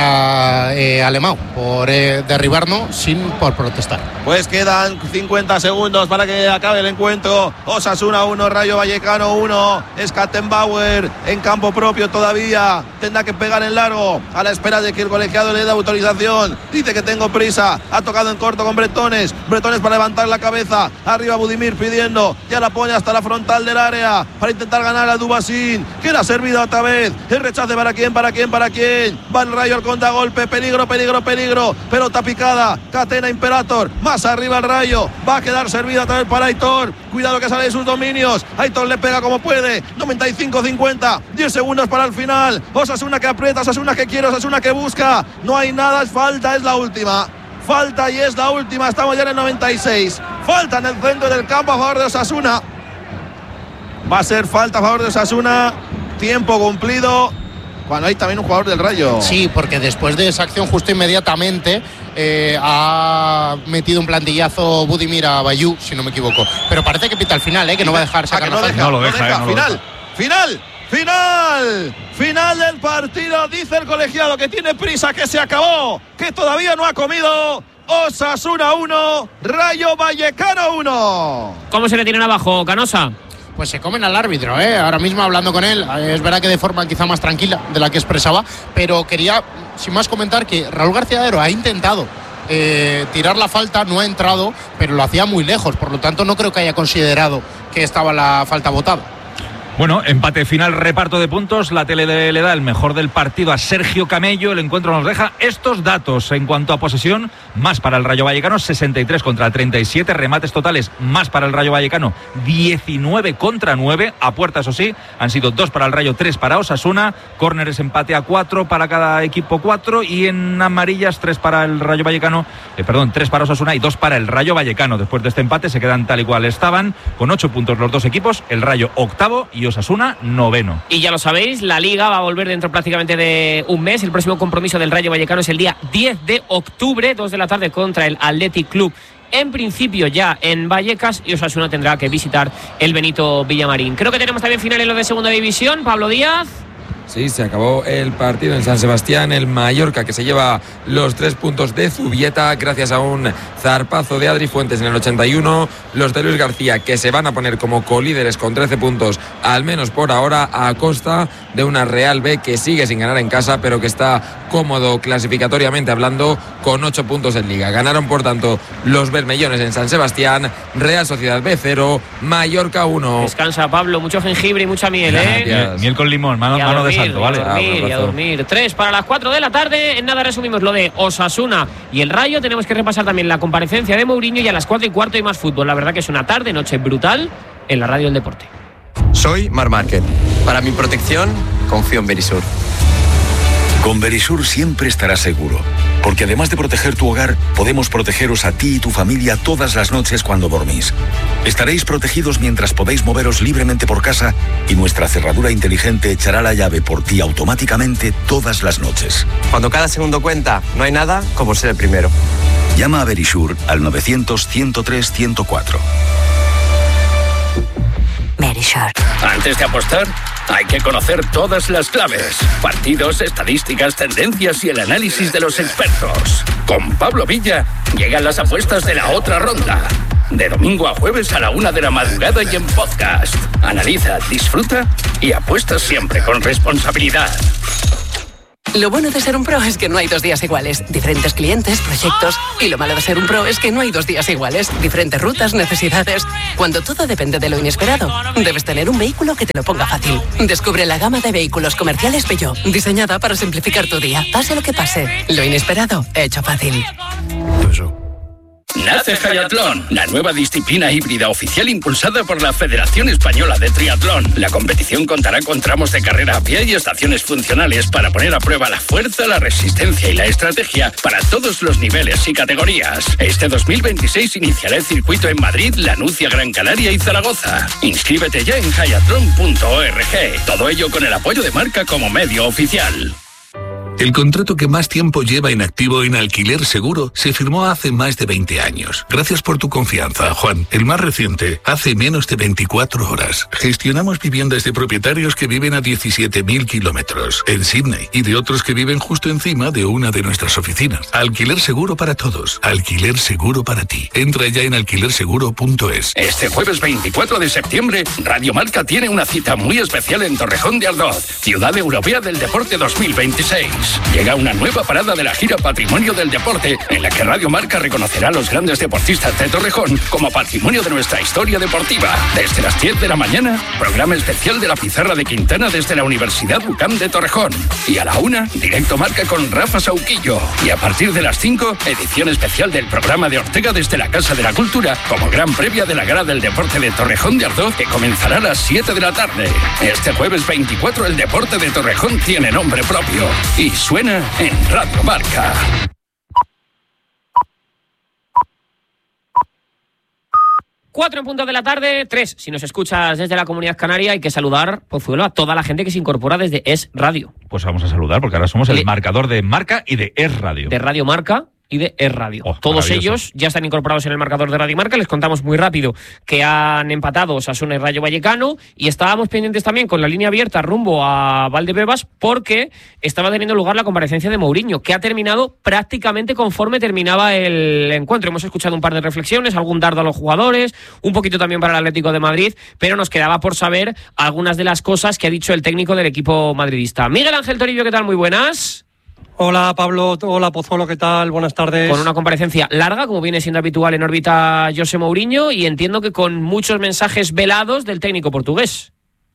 [SPEAKER 6] Para eh, Alemão, por eh, derribarnos sin por protestar.
[SPEAKER 5] Pues quedan cincuenta segundos para que acabe el encuentro. Osasuna uno, Rayo Vallecano uno. Schattenbauer en campo propio todavía. Tendrá que pegar en largo a la espera de que el colegiado le dé autorización. Dice que tengo prisa. Ha tocado en corto con Bretones. Bretones para levantar la cabeza. Arriba Budimir pidiendo. Ya la pone hasta la frontal del área para intentar ganar a Dubasín. Que la ha servido otra vez. El rechace para quién, para quién, para quién. Va el Rayo al contragolpe. Peligro, peligro, peligro. Pelota picada. Catena Imperator. Más arriba el Rayo. Va a quedar servida otra vez para Aitor. Cuidado que sale de sus dominios. Aitor le pega como puede. noventa y cinco cincuenta. diez segundos para el final. Osasuna que aprieta. Osasuna que quiere. Osasuna que busca. No hay nada. Es falta. Es la última. Falta y es la última. Estamos ya en el noventa y seis. Falta en el centro del campo a favor de Osasuna. Va a ser falta a favor de Osasuna. Tiempo cumplido. Cuando hay también un jugador del Rayo.
[SPEAKER 6] Sí, porque después de esa acción justo inmediatamente eh, ha metido un plantillazo Budimir a Bayú, si no me equivoco. Pero parece que pita al final, ¿eh? Que no va a dejar sacar
[SPEAKER 5] no
[SPEAKER 6] la
[SPEAKER 5] deja,
[SPEAKER 4] no lo deja,
[SPEAKER 5] no deja.
[SPEAKER 4] Eh, no
[SPEAKER 5] Final,
[SPEAKER 4] lo deja.
[SPEAKER 5] final, final, final del partido. Dice el colegiado que tiene prisa, que se acabó, que todavía no ha comido. Osasuna uno, Rayo Vallecano uno.
[SPEAKER 2] ¿Cómo se le tienen abajo, Canosa?
[SPEAKER 6] Pues se comen al árbitro, ¿eh? Ahora mismo hablando con él, es verdad que de forma quizá más tranquila de la que expresaba, pero quería, sin más, comentar que Raúl García de Haro ha intentado eh, tirar la falta, no ha entrado, pero lo hacía muy lejos, por lo tanto no creo que haya considerado que estaba la falta botada.
[SPEAKER 4] Bueno, empate final, reparto de puntos. La tele le da el mejor del partido a Sergio Camello. El encuentro nos deja estos datos en cuanto a posesión: más para el Rayo Vallecano, sesenta y tres contra treinta y siete. Remates totales, más para el Rayo Vallecano, diecinueve contra nueve. A puerta, eso sí, han sido dos para el Rayo, tres para Osasuna. Córneres, empate a cuatro para cada equipo, cuatro. Y en amarillas, tres para el Rayo Vallecano, eh, perdón, tres para Osasuna y dos para el Rayo Vallecano. Después de este empate se quedan tal y cual estaban, con ocho puntos los dos equipos. El Rayo octavo y Osasuna noveno.
[SPEAKER 2] Y ya lo sabéis, la Liga va a volver dentro prácticamente de un mes. El próximo compromiso del Rayo Vallecano es el día diez de octubre, dos de la tarde, contra el Athletic Club. En principio ya en Vallecas, y Osasuna tendrá que visitar el Benito Villamarín. Creo que tenemos también final en lo de segunda división. Pablo Díaz.
[SPEAKER 13] Sí, se acabó el partido en San Sebastián. El Mallorca, que se lleva los tres puntos de Zubieta gracias a un zarpazo de Adri Fuentes en el ochenta y uno. Los de Luis García, que se van a poner como colíderes con trece puntos, al menos por ahora, a costa de una Real B que sigue sin ganar en casa, pero que está cómodo clasificatoriamente hablando, con ocho puntos en Liga. Ganaron, por tanto, los bermellones en San Sebastián. Real Sociedad B cero, Mallorca uno.
[SPEAKER 2] Descansa, Pablo, mucho jengibre y mucha miel, ¿eh?
[SPEAKER 4] Miel, miel con limón, mano, mano de salto, ¿vale?
[SPEAKER 2] Y a dormir, y a dormir. Tres para las cuatro de la tarde. En nada resumimos lo de Osasuna y el Rayo. Tenemos que repasar también la comparecencia de Mourinho, y a las cuatro y cuarto hay más fútbol. La verdad que es una tarde, noche brutal en la radio del deporte.
[SPEAKER 15] Soy Marc Márquez. Para mi protección, confío en Verisur.
[SPEAKER 16] Con Verisur siempre estarás seguro, porque además de proteger tu hogar, podemos protegeros a ti y tu familia todas las noches cuando dormís. Estaréis protegidos mientras podéis moveros libremente por casa y nuestra cerradura inteligente echará la llave por ti automáticamente todas las noches.
[SPEAKER 15] Cuando cada segundo cuenta, no hay nada como ser el primero.
[SPEAKER 16] Llama a Verisur al novecientos, ciento tres, ciento cuatro.
[SPEAKER 17] Verisur. Antes de apostar, hay que conocer todas las claves, partidos, estadísticas, tendencias y el análisis de los expertos. Con Pablo Villa llegan las apuestas de la otra ronda. De domingo a jueves a la una de la madrugada y en podcast. Analiza, disfruta y apuesta siempre con responsabilidad.
[SPEAKER 18] Lo bueno de ser un pro es que no hay dos días iguales. Diferentes clientes, proyectos. Y lo malo de ser un pro es que no hay dos días iguales. Diferentes rutas, necesidades. Cuando todo depende de lo inesperado, debes tener un vehículo que te lo ponga fácil. Descubre la gama de vehículos comerciales Peugeot, diseñada para simplificar tu día. Pase lo que pase, lo inesperado, hecho fácil.
[SPEAKER 17] Nace Hayatlón, la nueva disciplina híbrida oficial impulsada por la Federación Española de Triatlón. La competición contará con tramos de carrera a pie y estaciones funcionales para poner a prueba la fuerza, la resistencia y la estrategia para todos los niveles y categorías. Este dos mil veintiséis iniciará el circuito en Madrid, La Nucia, Gran Canaria y Zaragoza. Inscríbete ya en hayatlón punto org. Todo ello con el apoyo de Marca como medio oficial.
[SPEAKER 19] El contrato que más tiempo lleva inactivo en Alquiler Seguro se firmó hace más de veinte años. Gracias por tu confianza, Juan. El más reciente, hace menos de veinticuatro horas. Gestionamos viviendas de propietarios que viven a diecisiete mil kilómetros en Sydney y de otros que viven justo encima de una de nuestras oficinas. Alquiler Seguro para todos. Alquiler Seguro para ti. Entra ya en alquiler seguro punto es.
[SPEAKER 17] Este jueves veinticuatro de septiembre, Radio Marca tiene una cita muy especial en Torrejón de Ardoz, Ciudad Europea del Deporte dos mil veintiséis. Llega una nueva parada de la gira Patrimonio del Deporte, en la que Radio Marca reconocerá a los grandes deportistas de Torrejón como patrimonio de nuestra historia deportiva. Desde las diez de la mañana, programa especial de la Pizarra de Quintana desde la Universidad UCAM de Torrejón. Y a la una, directo Marca con Rafa Sauquillo. Y a partir de las cinco, edición especial del programa de Ortega desde la Casa de la Cultura, como gran previa de la Gala del Deporte de Torrejón de Ardoz, que comenzará a las siete de la tarde. Este jueves veinticuatro, el deporte de Torrejón tiene nombre propio. Y suena en Radio Marca.
[SPEAKER 2] Cuatro en punto de la tarde, tres. Si nos escuchas desde la Comunidad Canaria, hay que saludar, Pozuelo, a toda la gente que se incorpora desde Es Radio.
[SPEAKER 4] Pues vamos a saludar, porque ahora somos el Le... marcador de Marca y de Es Radio.
[SPEAKER 2] De Radio Marca y de Es Radio.
[SPEAKER 4] Oh,
[SPEAKER 2] Todos ellos ya están incorporados en el marcador de Radio Marca. Les contamos muy rápido que han empatado Osasuna y Rayo Vallecano, y estábamos pendientes también con la línea abierta rumbo a Valdebebas porque estaba teniendo lugar la comparecencia de Mourinho, que ha terminado prácticamente conforme terminaba el encuentro. Hemos escuchado un par de reflexiones, algún dardo a los jugadores, un poquito también para el Atlético de Madrid, pero nos quedaba por saber algunas de las cosas que ha dicho el técnico del equipo madridista. Miguel Ángel Torillo, ¿qué tal? Muy buenas.
[SPEAKER 20] Hola Pablo, hola Pozuelo, ¿qué tal? Buenas tardes.
[SPEAKER 2] Con una comparecencia larga, como viene siendo habitual en órbita José Mourinho, y entiendo que con muchos mensajes velados del técnico portugués.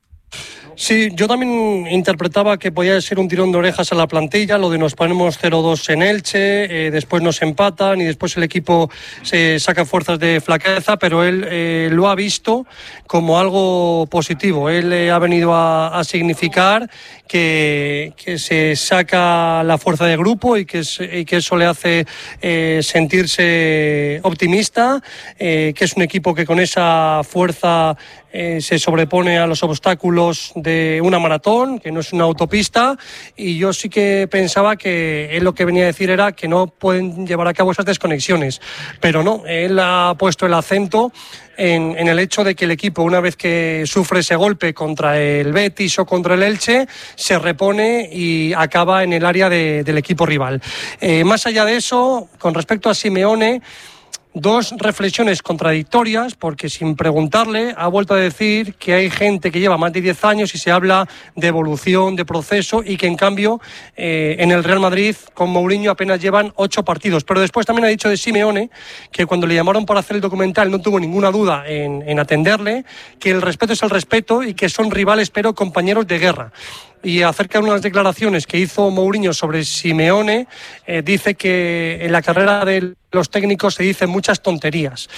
[SPEAKER 20] Sí, yo también interpretaba que podía ser un tirón de orejas a la plantilla, lo de nos ponemos cero dos en Elche, eh, después nos empatan y después el equipo se saca fuerzas de flaqueza, pero él eh, lo ha visto como algo positivo. Él eh, ha venido a, a significar que, que se saca la fuerza de grupo y que, es, y que eso le hace eh, sentirse optimista, eh, que es un equipo que con esa fuerza Eh, se sobrepone a los obstáculos de una maratón, que no es una autopista, y yo sí que pensaba que él lo que venía a decir era que no pueden llevar a cabo esas desconexiones, pero no, él ha puesto el acento en, en el hecho de que el equipo, una vez que sufre ese golpe contra el Betis o contra el Elche, se repone y acaba en el área de, del equipo rival. Eh, más allá de eso, con respecto a Simeone, dos reflexiones contradictorias, porque sin preguntarle ha vuelto a decir que hay gente que lleva más de diez años y se habla de evolución, de proceso, y que en cambio eh, en el Real Madrid con Mourinho apenas llevan ocho partidos. Pero después también ha dicho de Simeone que cuando le llamaron para hacer el documental no tuvo ninguna duda en, en atenderle, que el respeto es el respeto y que son rivales pero compañeros de guerra. y acerca de unas declaraciones que hizo Mourinho sobre Simeone, eh, dice que en la carrera de los técnicos se dicen muchas tonterías,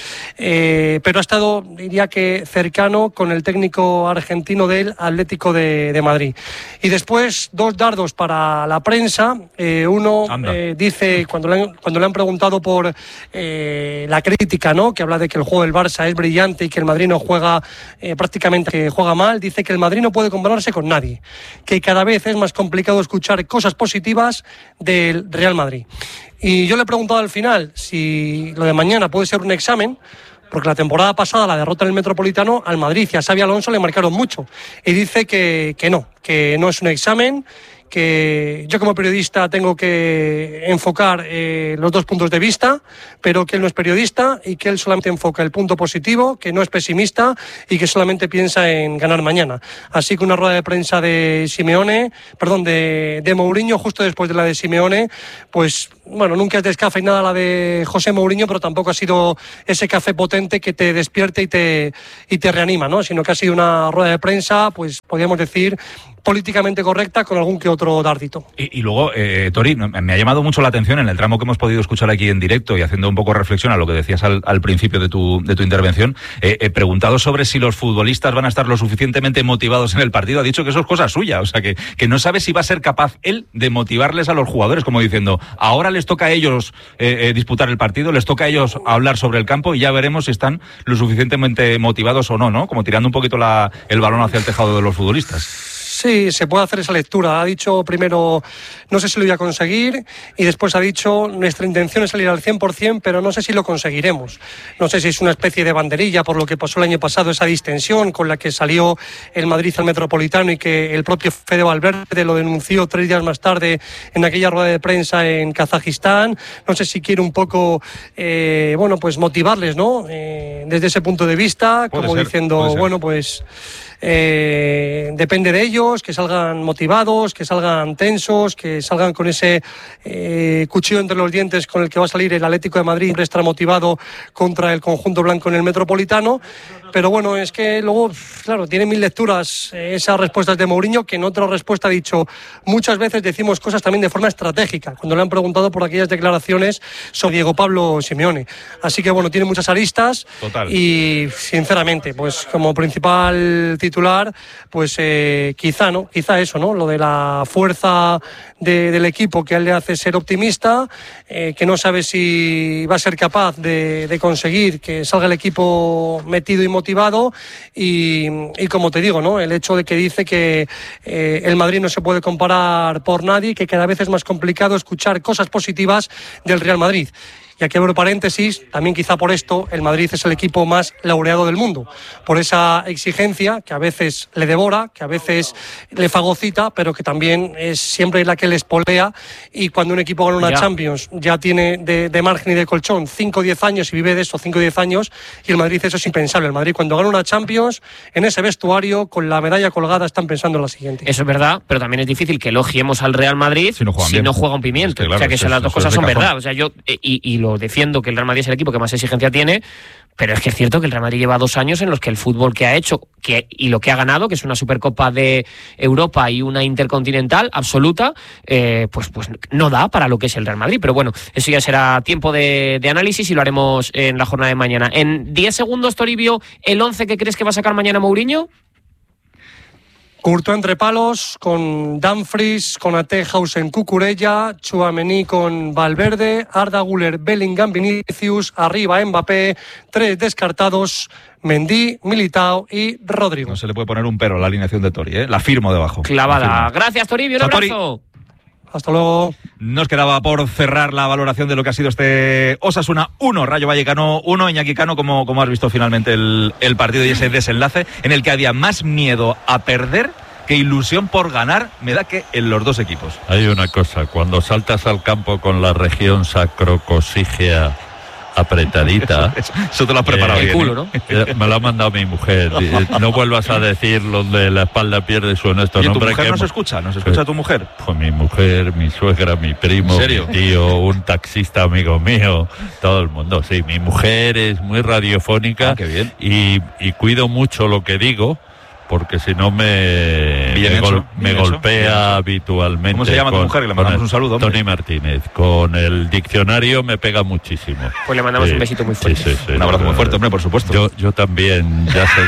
[SPEAKER 20] eh, pero ha estado, diría que cercano con el técnico argentino del Atlético de, de Madrid. Y después dos dardos para la prensa. Eh, uno eh, dice, cuando le, han, cuando le han preguntado por eh, la crítica, ¿no?, que habla de que el juego del Barça es brillante y que el Madrid no juega eh, prácticamente, que juega mal, dice que el Madrid no puede compararse con nadie, que cada vez es más complicado escuchar cosas positivas del Real Madrid. Y yo le he preguntado al final si lo de mañana puede ser un examen, porque la temporada pasada, la derrota en el Metropolitano, al Madrid y a Xabi Alonso le marcaron mucho. Y dice que, que no, que no es un examen, que yo como periodista tengo que enfocar eh, los dos puntos de vista, pero que él no es periodista y que él solamente enfoca el punto positivo, que no es pesimista y que solamente piensa en ganar mañana. Así que una rueda de prensa de Simeone, perdón, de, de Mourinho, justo después de la de Simeone, pues bueno, nunca es descafeinada la de José Mourinho, pero tampoco ha sido ese café potente que te despierte y te, y te reanima, ¿no? Sino que ha sido una rueda de prensa, pues podríamos decir, políticamente correcta, con algún que otro dardito.
[SPEAKER 4] Y, y luego, eh, Tori, me ha llamado mucho la atención en el tramo que hemos podido escuchar aquí en directo y haciendo un poco reflexión a lo que decías al, al principio de tu, de tu intervención, eh, he preguntado sobre si los futbolistas van a estar lo suficientemente motivados en el partido. Ha dicho que eso es cosa suya, o sea, que, que no sabe si va a ser capaz él de motivarles a los jugadores, como diciendo, ahora les toca a ellos eh, eh, disputar el partido, les toca a ellos hablar sobre el campo y ya veremos si están lo suficientemente motivados o no, ¿no? Como tirando un poquito la, el balón hacia el tejado de los futbolistas.
[SPEAKER 20] Sí, se puede hacer esa lectura. Ha dicho primero, no sé si lo voy a conseguir, y después ha dicho, nuestra intención es salir al cien por ciento, pero no sé si lo conseguiremos. No sé si es una especie de banderilla por lo que pasó el año pasado, esa distensión con la que salió el Madrid al Metropolitano y que el propio Fede Valverde lo denunció tres días más tarde en aquella rueda de prensa en Kazajistán. No sé si quiere un poco, eh, bueno, pues motivarles, ¿no? Eh, desde ese punto de vista, puede como ser, diciendo, bueno, pues... Eh, depende de ellos, que salgan motivados, que salgan tensos, que salgan con ese eh, cuchillo entre los dientes con el que va a salir el Atlético de Madrid, estar motivado contra el conjunto blanco en el Metropolitano. Pero bueno, es que luego, claro, tiene mil lecturas eh, esas respuestas de Mourinho, que en otra respuesta ha dicho, muchas veces decimos cosas también de forma estratégica, cuando le han preguntado por aquellas declaraciones sobre Diego Pablo Simeone. Así que bueno, tiene muchas aristas. Total. Y sinceramente, pues como principal titular, pues eh, quizá, ¿no? Quizá eso, ¿no? Lo de la fuerza de, del equipo que a él le hace ser optimista, eh, que no sabe si va a ser capaz de, de conseguir que salga el equipo metido y motivado, y, y como te digo, ¿no? El hecho de que dice que eh, el Madrid no se puede comparar por nadie, que cada vez es más complicado escuchar cosas positivas del Real Madrid. Y aquí abro paréntesis, también quizá por esto el Madrid es el equipo más laureado del mundo, por esa exigencia que a veces le devora, que a veces le fagocita, pero que también es siempre la que le espolea, y cuando un equipo gana una ya. Champions ya tiene de, de margen y de colchón cinco o diez años y vive de eso cinco o diez años, y el Madrid eso es impensable. El Madrid cuando gana una Champions, en ese vestuario, con la medalla colgada, están pensando en la siguiente.
[SPEAKER 2] Eso es verdad, pero también es difícil que elogiemos al Real Madrid si no, si no juega un pimiento. Es que, claro, o sea que eso, las dos cosas son verdad. O sea, yo y, y lo defiendo, que el Real Madrid es el equipo que más exigencia tiene, pero es que es cierto que el Real Madrid lleva dos años en los que el fútbol que ha hecho que, y lo que ha ganado, que es una Supercopa de Europa y una Intercontinental absoluta, eh, pues, pues no da para lo que es el Real Madrid. Pero bueno, eso ya será tiempo de, de análisis y lo haremos en la jornada de mañana. En diez segundos, Toribio, el once que crees que va a sacar mañana Mourinho.
[SPEAKER 20] Courtois entre palos, con Dumfries, con Atehausen, Cucurella, Tchouaméni con Valverde, Arda Güler, Bellingham, Vinicius, arriba Mbappé, tres descartados, Mendy, Militao y Rodrigo.
[SPEAKER 4] No se le puede poner un pero a la alineación de Tori, ¿eh? La firmo debajo.
[SPEAKER 2] Clavada. Gracias, Toribio, un abrazo.
[SPEAKER 20] Hasta luego.
[SPEAKER 4] Nos quedaba por cerrar la valoración de lo que ha sido este Osasuna uno, Rayo Vallecano uno. Iñaki Cano, ¿cómo, cómo has visto finalmente el, el partido y ese desenlace en el que había más miedo a perder que ilusión por ganar? Me da que en los dos equipos.
[SPEAKER 8] Hay una cosa, cuando saltas al campo con la región sacrocosígea apretadita.
[SPEAKER 4] Eso te lo has preparado
[SPEAKER 8] eh,
[SPEAKER 4] bien.
[SPEAKER 8] Culo, ¿no? Me lo ha mandado mi mujer. No vuelvas a decir lo de la espalda pierde su honesto
[SPEAKER 4] ¿Y
[SPEAKER 8] nombre.
[SPEAKER 4] ¿Tu mujer
[SPEAKER 8] que
[SPEAKER 4] nos escucha? ¿Nos escucha pues, tu mujer?
[SPEAKER 8] Pues mi mujer, mi suegra, mi primo, mi tío, un taxista amigo mío, todo el mundo. Sí, mi mujer es muy radiofónica.
[SPEAKER 4] Ah, qué bien.
[SPEAKER 8] Y, y cuido mucho lo que digo, porque si no me,
[SPEAKER 4] Bien
[SPEAKER 8] me,
[SPEAKER 4] hecho,
[SPEAKER 8] gol, me
[SPEAKER 4] bien hecho,
[SPEAKER 8] golpea
[SPEAKER 4] bien hecho.
[SPEAKER 8] habitualmente.
[SPEAKER 4] ¿Cómo se llama tu
[SPEAKER 8] con,
[SPEAKER 4] mujer? Que le
[SPEAKER 8] con
[SPEAKER 4] mandamos
[SPEAKER 8] el-
[SPEAKER 4] un saludo, hombre.
[SPEAKER 8] Tony Martínez. Con el diccionario me pega muchísimo.
[SPEAKER 2] Pues le mandamos
[SPEAKER 8] Sí,
[SPEAKER 2] un besito muy fuerte.
[SPEAKER 8] sí, sí, sí,
[SPEAKER 4] Un abrazo
[SPEAKER 8] no,
[SPEAKER 4] muy fuerte, hombre, por supuesto.
[SPEAKER 8] Yo, yo también, ya sé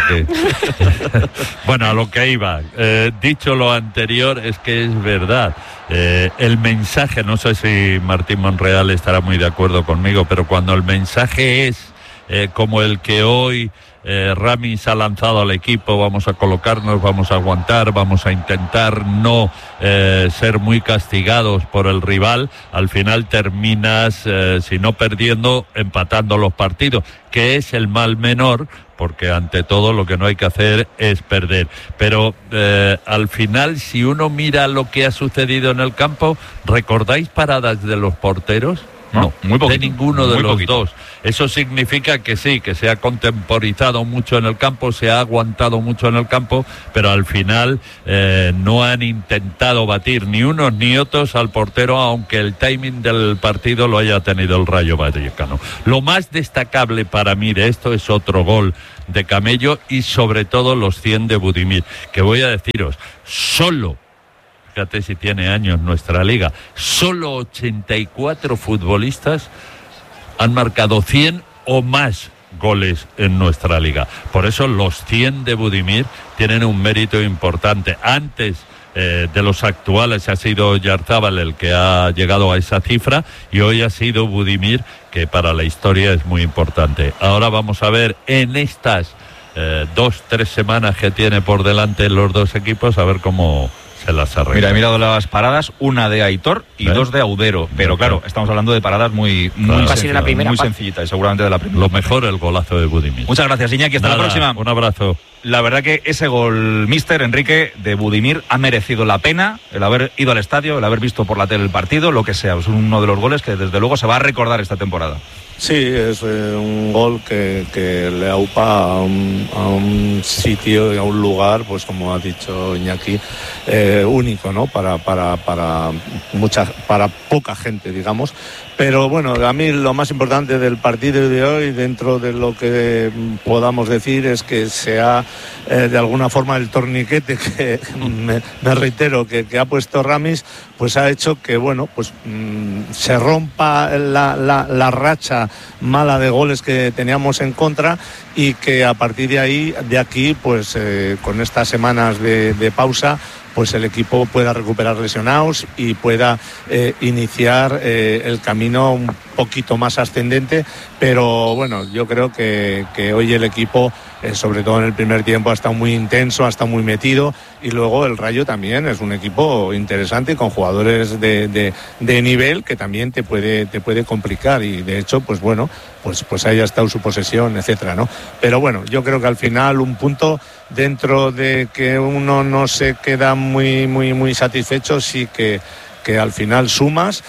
[SPEAKER 8] que... Bueno, a lo que iba. Eh, dicho lo anterior, es que es verdad. Eh, el mensaje, no sé si Martín Monreal estará muy de acuerdo conmigo, pero cuando el mensaje es eh, como el que hoy eh, Ramis ha lanzado al equipo, vamos a colocarnos, vamos a aguantar, vamos a intentar no eh, ser muy castigados por el rival, al final terminas, eh, si no perdiendo, empatando los partidos, que es el mal menor, porque ante todo lo que no hay que hacer es perder. Pero eh, al final, si uno mira lo que ha sucedido en el campo, ¿recordáis paradas de los porteros? No,
[SPEAKER 4] muy poquito,
[SPEAKER 8] de ninguno de
[SPEAKER 4] muy
[SPEAKER 8] los
[SPEAKER 4] poquito.
[SPEAKER 8] dos. Eso significa que sí, que se ha contemporizado mucho en el campo, se ha aguantado mucho en el campo, pero al final eh, no han intentado batir ni unos ni otros al portero, aunque el timing del partido lo haya tenido el Rayo Vallecano. Lo más destacable para mí de esto es otro gol de Camello y sobre todo los cien de Budimir, que voy a deciros, solo... Fíjate si tiene años nuestra liga. Solo ochenta y cuatro futbolistas han marcado cien o más goles en nuestra liga. Por eso los cien de Budimir tienen un mérito importante. Antes eh, de los actuales ha sido Yarzábal el que ha llegado a esa cifra y hoy ha sido Budimir, que para la historia es muy importante. Ahora vamos a ver en estas eh, dos, tres semanas que tiene por delante los dos equipos, a ver cómo...
[SPEAKER 4] Mira, he mirado las paradas, una de Aitor y
[SPEAKER 8] ¿Eh?
[SPEAKER 4] dos de Audero, pero claro, estamos hablando de paradas muy, muy,
[SPEAKER 8] Claro.
[SPEAKER 4] sencillas,
[SPEAKER 2] la primera
[SPEAKER 4] muy
[SPEAKER 2] parte.
[SPEAKER 4] sencillitas y seguramente de la primera.
[SPEAKER 8] Lo mejor, el golazo de Budimir.
[SPEAKER 4] Muchas gracias, Iñaki, hasta
[SPEAKER 8] Nada,
[SPEAKER 4] la próxima.
[SPEAKER 8] Un abrazo.
[SPEAKER 4] La verdad que ese gol, mister Enrique, de Budimir ha merecido la pena el haber ido al estadio, el haber visto por la tele el partido, lo que sea. Es uno de los goles que desde luego se va a recordar esta temporada.
[SPEAKER 7] Sí, es eh, un gol que, que le aupa a un, a un sitio y a un lugar, pues como ha dicho Iñaki, eh, único, ¿no? Para, para, para, mucha, para poca gente, digamos. Pero bueno, a mí lo más importante del partido de hoy, dentro de lo que podamos decir, es que sea eh, de alguna forma el torniquete que me, me reitero que, que ha puesto Ramis, pues ha hecho que bueno, pues mmm, se rompa la, la, la racha mala de goles que teníamos en contra y que a partir de ahí, de aquí, pues eh, con estas semanas de, de pausa, pues el equipo pueda recuperar lesionados y pueda eh, iniciar eh, el camino un poquito más ascendente, pero bueno, yo creo que, que hoy el equipo, eh, sobre todo en el primer tiempo, ha estado muy intenso, ha estado muy metido, y luego el Rayo también es un equipo interesante con jugadores de, de, de nivel que también te puede, te puede complicar, y de hecho, pues bueno, pues, pues ahí ha estado su posesión, etcétera, ¿no? Pero bueno, yo creo que al final un punto, dentro de que uno no se queda muy, muy, muy satisfecho, sí que, que al final sumas.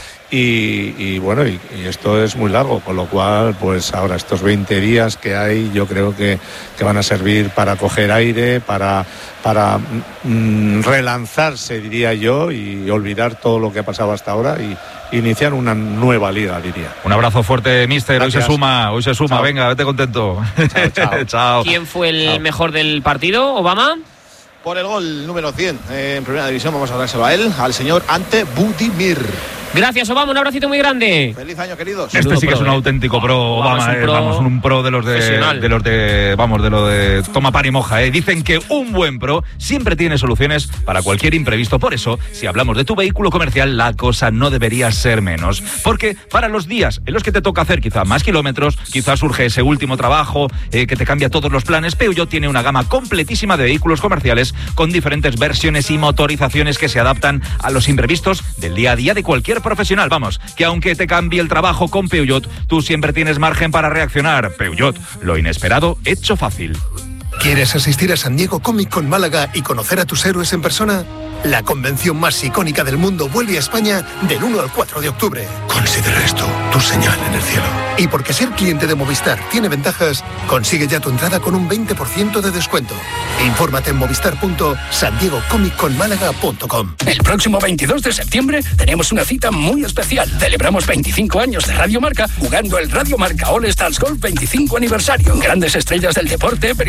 [SPEAKER 7] Y, y bueno, y, y esto es muy largo, con lo cual, pues ahora estos veinte días que hay, yo creo que, que van a servir para coger aire, para, para mm, relanzarse, diría yo, y olvidar todo lo que ha pasado hasta ahora y iniciar una nueva liga, diría.
[SPEAKER 4] Un abrazo fuerte, mister. Hoy se suma, hoy se suma.
[SPEAKER 7] Chao.
[SPEAKER 4] Venga, vete contento.
[SPEAKER 7] Chao, chao.
[SPEAKER 4] Chao.
[SPEAKER 2] ¿Quién fue el
[SPEAKER 4] Chao.
[SPEAKER 2] mejor del partido, Obama?
[SPEAKER 5] Por el gol número cien eh, en primera división, vamos a dárselo a él, al señor Ante Budimir.
[SPEAKER 2] Gracias, Obama, un abracito muy grande.
[SPEAKER 5] Feliz año, queridos.
[SPEAKER 4] Este sí que es un
[SPEAKER 2] pro,
[SPEAKER 4] auténtico pro,
[SPEAKER 2] Obama
[SPEAKER 4] Obama,
[SPEAKER 2] es un
[SPEAKER 4] eh,
[SPEAKER 2] pro
[SPEAKER 4] vamos, un pro de los de,
[SPEAKER 2] profesional.
[SPEAKER 4] de los de, vamos, de lo de toma pan y moja, eh. Dicen que un buen pro siempre tiene soluciones para cualquier imprevisto. Por eso, si hablamos de tu vehículo comercial, la cosa no debería ser menos. Porque para los días en los que te toca hacer quizá más kilómetros, quizás surge ese último trabajo eh, que te cambia todos los planes, Peugeot tiene una gama completísima de vehículos comerciales con diferentes versiones y motorizaciones que se adaptan a los imprevistos del día a día de cualquier profesional. Vamos, que aunque te cambie el trabajo con Peugeot, tú siempre tienes margen para reaccionar. Peugeot, lo inesperado hecho fácil.
[SPEAKER 21] ¿Quieres asistir a San Diego Comic Con Málaga y conocer a tus héroes en persona? La convención más icónica del mundo vuelve a España del uno al cuatro de octubre. Considera esto tu señal en el cielo. Y porque ser cliente de Movistar tiene ventajas, consigue ya tu entrada con un veinte por ciento de descuento. Infórmate en movistar punto san diego comic con málaga punto com.
[SPEAKER 17] El próximo veintidós de septiembre tenemos una cita muy especial. Celebramos veinticinco años de Radio Marca jugando el Radio Marca All Stars Golf veinticinco aniversario. Grandes estrellas del deporte, periodistas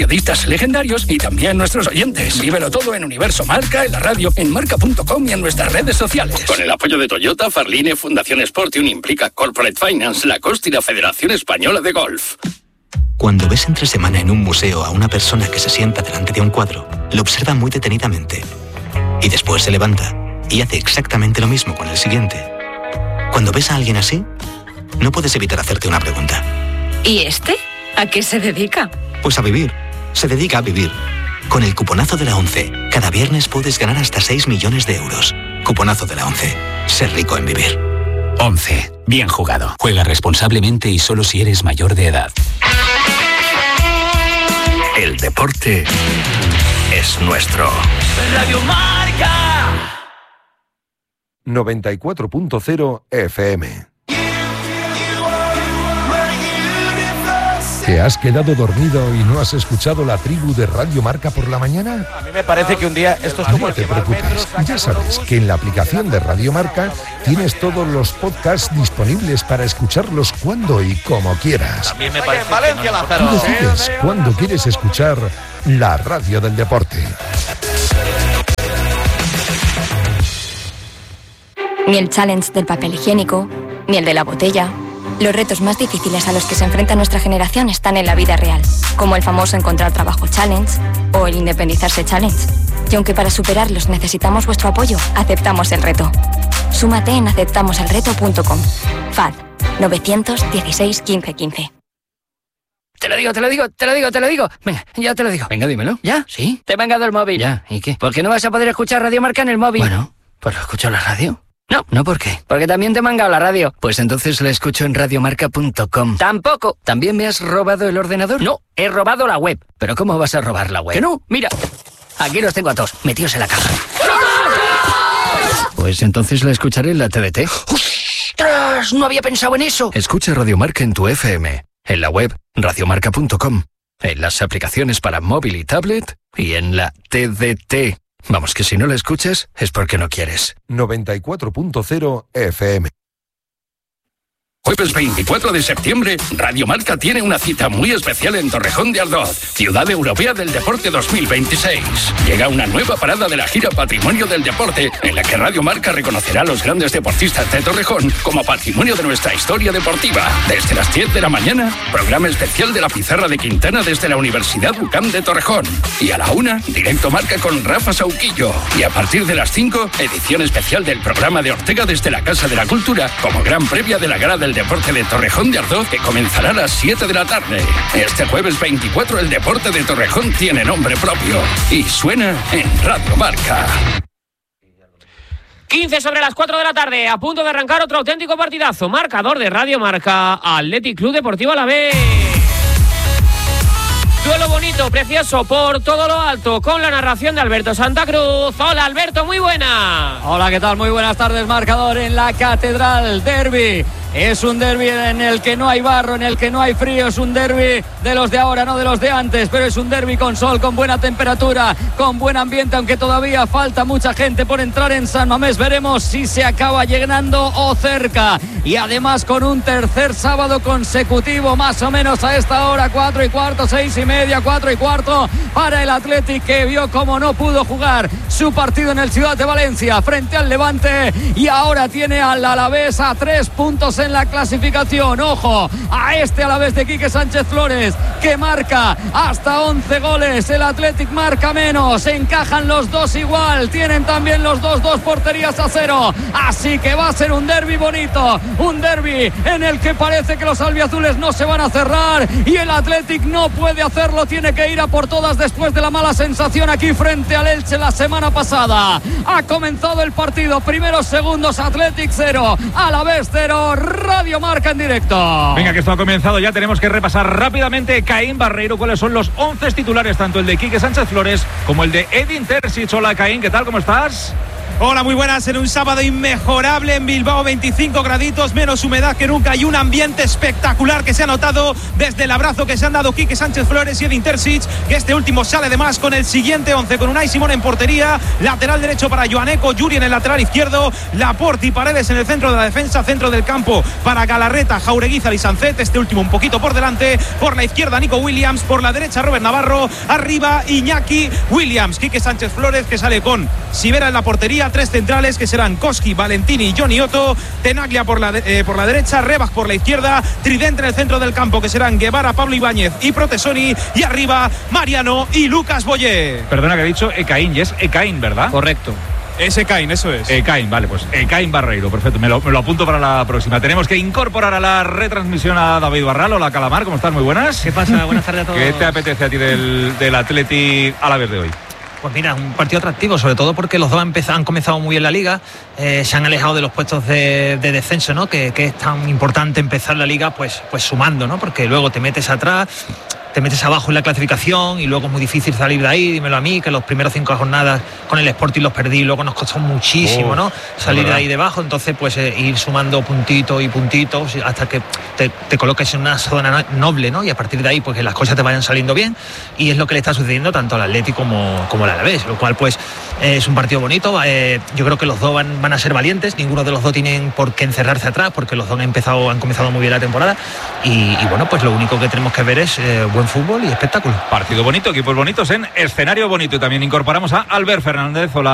[SPEAKER 17] jugadores legendarios y también nuestros oyentes. Vívelo todo en Universo Marca, en la radio, en marca punto com y en nuestras redes sociales. Con el apoyo de Toyota, Farline, Fundación Sport y Unimplica Corporate Finance, Lacoste y la Federación Española de Golf.
[SPEAKER 1] Cuando ves entre semana en un museo a una persona que se sienta delante de un cuadro, lo observa muy detenidamente y después se levanta y hace exactamente lo mismo con el siguiente. Cuando ves a alguien así, no puedes evitar hacerte una pregunta.
[SPEAKER 22] ¿Y este? ¿A qué se dedica?
[SPEAKER 1] Pues a vivir. Se dedica a vivir. Con el cuponazo de la ONCE, cada viernes puedes ganar hasta seis millones de euros. Cuponazo de la ONCE. Ser rico en vivir.
[SPEAKER 23] ONCE. Bien jugado. Juega responsablemente y solo si eres mayor de edad.
[SPEAKER 17] El deporte es nuestro.
[SPEAKER 24] Radio Marca.
[SPEAKER 25] noventa y cuatro punto cero F M. ¿Te has quedado dormido y no has escuchado la tribu de Radio Marca por la mañana?
[SPEAKER 26] A mí me parece que un día esto es como...
[SPEAKER 25] No te preocupes, ya sabes que en la aplicación de Radio Marca tienes todos los podcasts disponibles para escucharlos cuando y como quieras.
[SPEAKER 26] También me parece Valencia, Lázaro.
[SPEAKER 25] Tú decides cuándo quieres escuchar la radio del deporte.
[SPEAKER 27] Ni el challenge del papel higiénico, ni el de la botella. Los retos más difíciles a los que se enfrenta nuestra generación están en la vida real, como el famoso encontrar trabajo challenge o el independizarse challenge. Y aunque para superarlos necesitamos vuestro apoyo, aceptamos el reto. Súmate en aceptamos el reto punto com. F A D novecientos dieciséis quince quince.
[SPEAKER 28] Te lo digo, te lo digo, te lo digo, te lo digo. Venga, ya te lo digo.
[SPEAKER 29] Venga, dímelo.
[SPEAKER 28] ¿Ya?
[SPEAKER 29] ¿Sí?
[SPEAKER 28] Te he mangado el móvil.
[SPEAKER 29] Ya, ¿y qué?
[SPEAKER 28] ¿Por qué no vas a poder escuchar Radio Marca en el móvil?
[SPEAKER 29] Bueno, pues lo escucho en la radio.
[SPEAKER 28] No.
[SPEAKER 29] ¿No por qué?
[SPEAKER 28] Porque también te he mangado la radio.
[SPEAKER 29] Pues entonces la escucho en radiomarca punto com.
[SPEAKER 28] Tampoco.
[SPEAKER 29] ¿También me has robado el ordenador?
[SPEAKER 28] No, he robado la web.
[SPEAKER 29] ¿Pero cómo vas a robar la web?
[SPEAKER 28] Que no, mira. Aquí los tengo a todos, metidos en la caja.
[SPEAKER 29] Pues entonces la escucharé en la T D T.
[SPEAKER 28] ¡Ostras! No había pensado en eso.
[SPEAKER 29] Escucha Radio Marca en tu F M, en la web radiomarca punto com, en las aplicaciones para móvil y tablet y en la T D T. Vamos, que si no la escuchas es porque no quieres.
[SPEAKER 25] noventa y cuatro punto cero F M.
[SPEAKER 17] Jueves veinticuatro de septiembre, Radio Marca tiene una cita muy especial en Torrejón de Ardoz, Ciudad Europea del Deporte dos mil veintiséis. Llega una nueva parada de la gira Patrimonio del Deporte, en la que Radio Marca reconocerá a los grandes deportistas de Torrejón como patrimonio de nuestra historia deportiva. Desde las diez de la mañana, programa especial de la Pizarra de Quintana desde la Universidad U C A M de Torrejón. Y a la una, directo Marca con Rafa Sauquillo. Y a partir de las cinco, edición especial del programa de Ortega desde la Casa de la Cultura, como gran previa de la Gala del Deporte de Torrejón de Ardoz, que comenzará a las siete de la tarde. Este jueves veinticuatro el deporte de Torrejón tiene nombre propio y suena en Radio Marca.
[SPEAKER 2] quince sobre las cuatro de la tarde, a punto de arrancar otro auténtico partidazo. Marcador de Radio Marca, Athletic Club Deportivo Alavés. Duelo bonito, precioso, por todo lo alto, con la narración de Alberto Santa Cruz. Hola Alberto, muy buena.
[SPEAKER 3] Hola, ¿qué tal? Muy buenas tardes. Marcador en la Catedral, derbi. Es un derbi en el que no hay barro, en el que no hay frío. Es un derbi de los de ahora, no de los de antes. Pero es un derbi con sol, con buena temperatura, con buen ambiente, aunque todavía falta mucha gente por entrar en San Mamés. Veremos si se acaba llenando o cerca. Y además con un tercer sábado consecutivo, más o menos a esta hora, cuatro y cuarto, seis y media, cuatro y cuarto, para el Athletic, que vio como no pudo jugar su partido en el Ciudad de Valencia frente al Levante, y ahora tiene al Alavés a tres puntos en la clasificación. Ojo a este Alavés de Quique Sánchez Flores, que marca hasta once goles. El Athletic marca menos, encajan los dos igual, tienen también los dos dos porterías a cero, así que va a ser un derbi bonito, un derbi en el que parece que los albiazules no se van a cerrar y el Athletic no puede hacerlo, tiene que ir a por todas después de la mala sensación aquí frente al Elche la semana pasada. Ha comenzado el partido, primeros segundos, Athletic cero, Alavés cero. Radio Marca en directo.
[SPEAKER 4] Venga, que esto ha comenzado, ya tenemos que repasar rápidamente, Caín Barreiro, cuáles son los once titulares, tanto el de Quique Sánchez Flores como el de Edin Terzic. Hola Caín, ¿qué tal? ¿Cómo estás?
[SPEAKER 6] Hola, muy buenas. En un sábado inmejorable en Bilbao, veinticinco graditos, menos humedad que nunca y un ambiente espectacular que se ha notado desde el abrazo que se han dado Quique Sánchez Flores y Edin Terzic, que este último sale además con el siguiente once, con Unai Simón en portería, lateral derecho para Joaneco, Yuri en el lateral izquierdo, Laporte y Paredes en el centro de la defensa, centro del campo para Galarreta, Jaureguizar y Sancet, este último un poquito por delante, por la izquierda Nico Williams, por la derecha Robert Navarro, arriba Iñaki Williams. Quique Sánchez Flores que sale con Sivera en la portería, tres centrales que serán Koski, Valentini y Johnny Otto, Tenaglia por la, de, eh, por la derecha, Rebach por la izquierda, tridente en el centro del campo que serán Guevara, Pablo Ibáñez y Protesoni, y arriba Mariano y Lucas Boyé.
[SPEAKER 4] Perdona que he dicho Ekaín, y es Ekaín, ¿verdad?
[SPEAKER 2] Correcto.
[SPEAKER 6] Es Ekaín, eso es.
[SPEAKER 4] Ekaín, vale, pues Ekaín Barreiro, perfecto, me lo, me lo apunto para la próxima. Tenemos que incorporar a la retransmisión a David Barral. Hola, Calamar, ¿cómo estás? Muy buenas.
[SPEAKER 9] ¿Qué pasa? Buenas tardes a todos.
[SPEAKER 4] ¿Qué te apetece a ti del, del Atleti Alavés de hoy?
[SPEAKER 9] Pues mira, un partido atractivo, sobre todo porque los dos han, empezado, han comenzado muy bien la liga, eh, se han alejado de los puestos de, de descenso, ¿no? Que, que es tan importante empezar la liga pues, pues sumando, ¿no? Porque luego te metes atrás, te metes abajo en la clasificación y luego es muy difícil salir de ahí. Dímelo a mí, que los primeros cinco jornadas con el Sporting los perdí, luego nos costó muchísimo, oh, ¿no? Salir de ahí debajo, entonces pues eh, ir sumando puntitos y puntitos hasta que te, te coloques en una zona noble, ¿no? Y a partir de ahí pues que las cosas te vayan saliendo bien, y es lo que le está sucediendo tanto al Atlético como, como al Alavés, lo cual pues eh, es un partido bonito. Eh, yo creo que los dos van, van a ser valientes, ninguno de los dos tienen por qué encerrarse atrás, porque los dos han empezado, han comenzado muy bien la temporada, y, y bueno, pues lo único que tenemos que ver es eh, buen fútbol y espectáculo.
[SPEAKER 4] Partido bonito, equipos bonitos en escenario bonito. Y también incorporamos a Albert Fernández. Hola.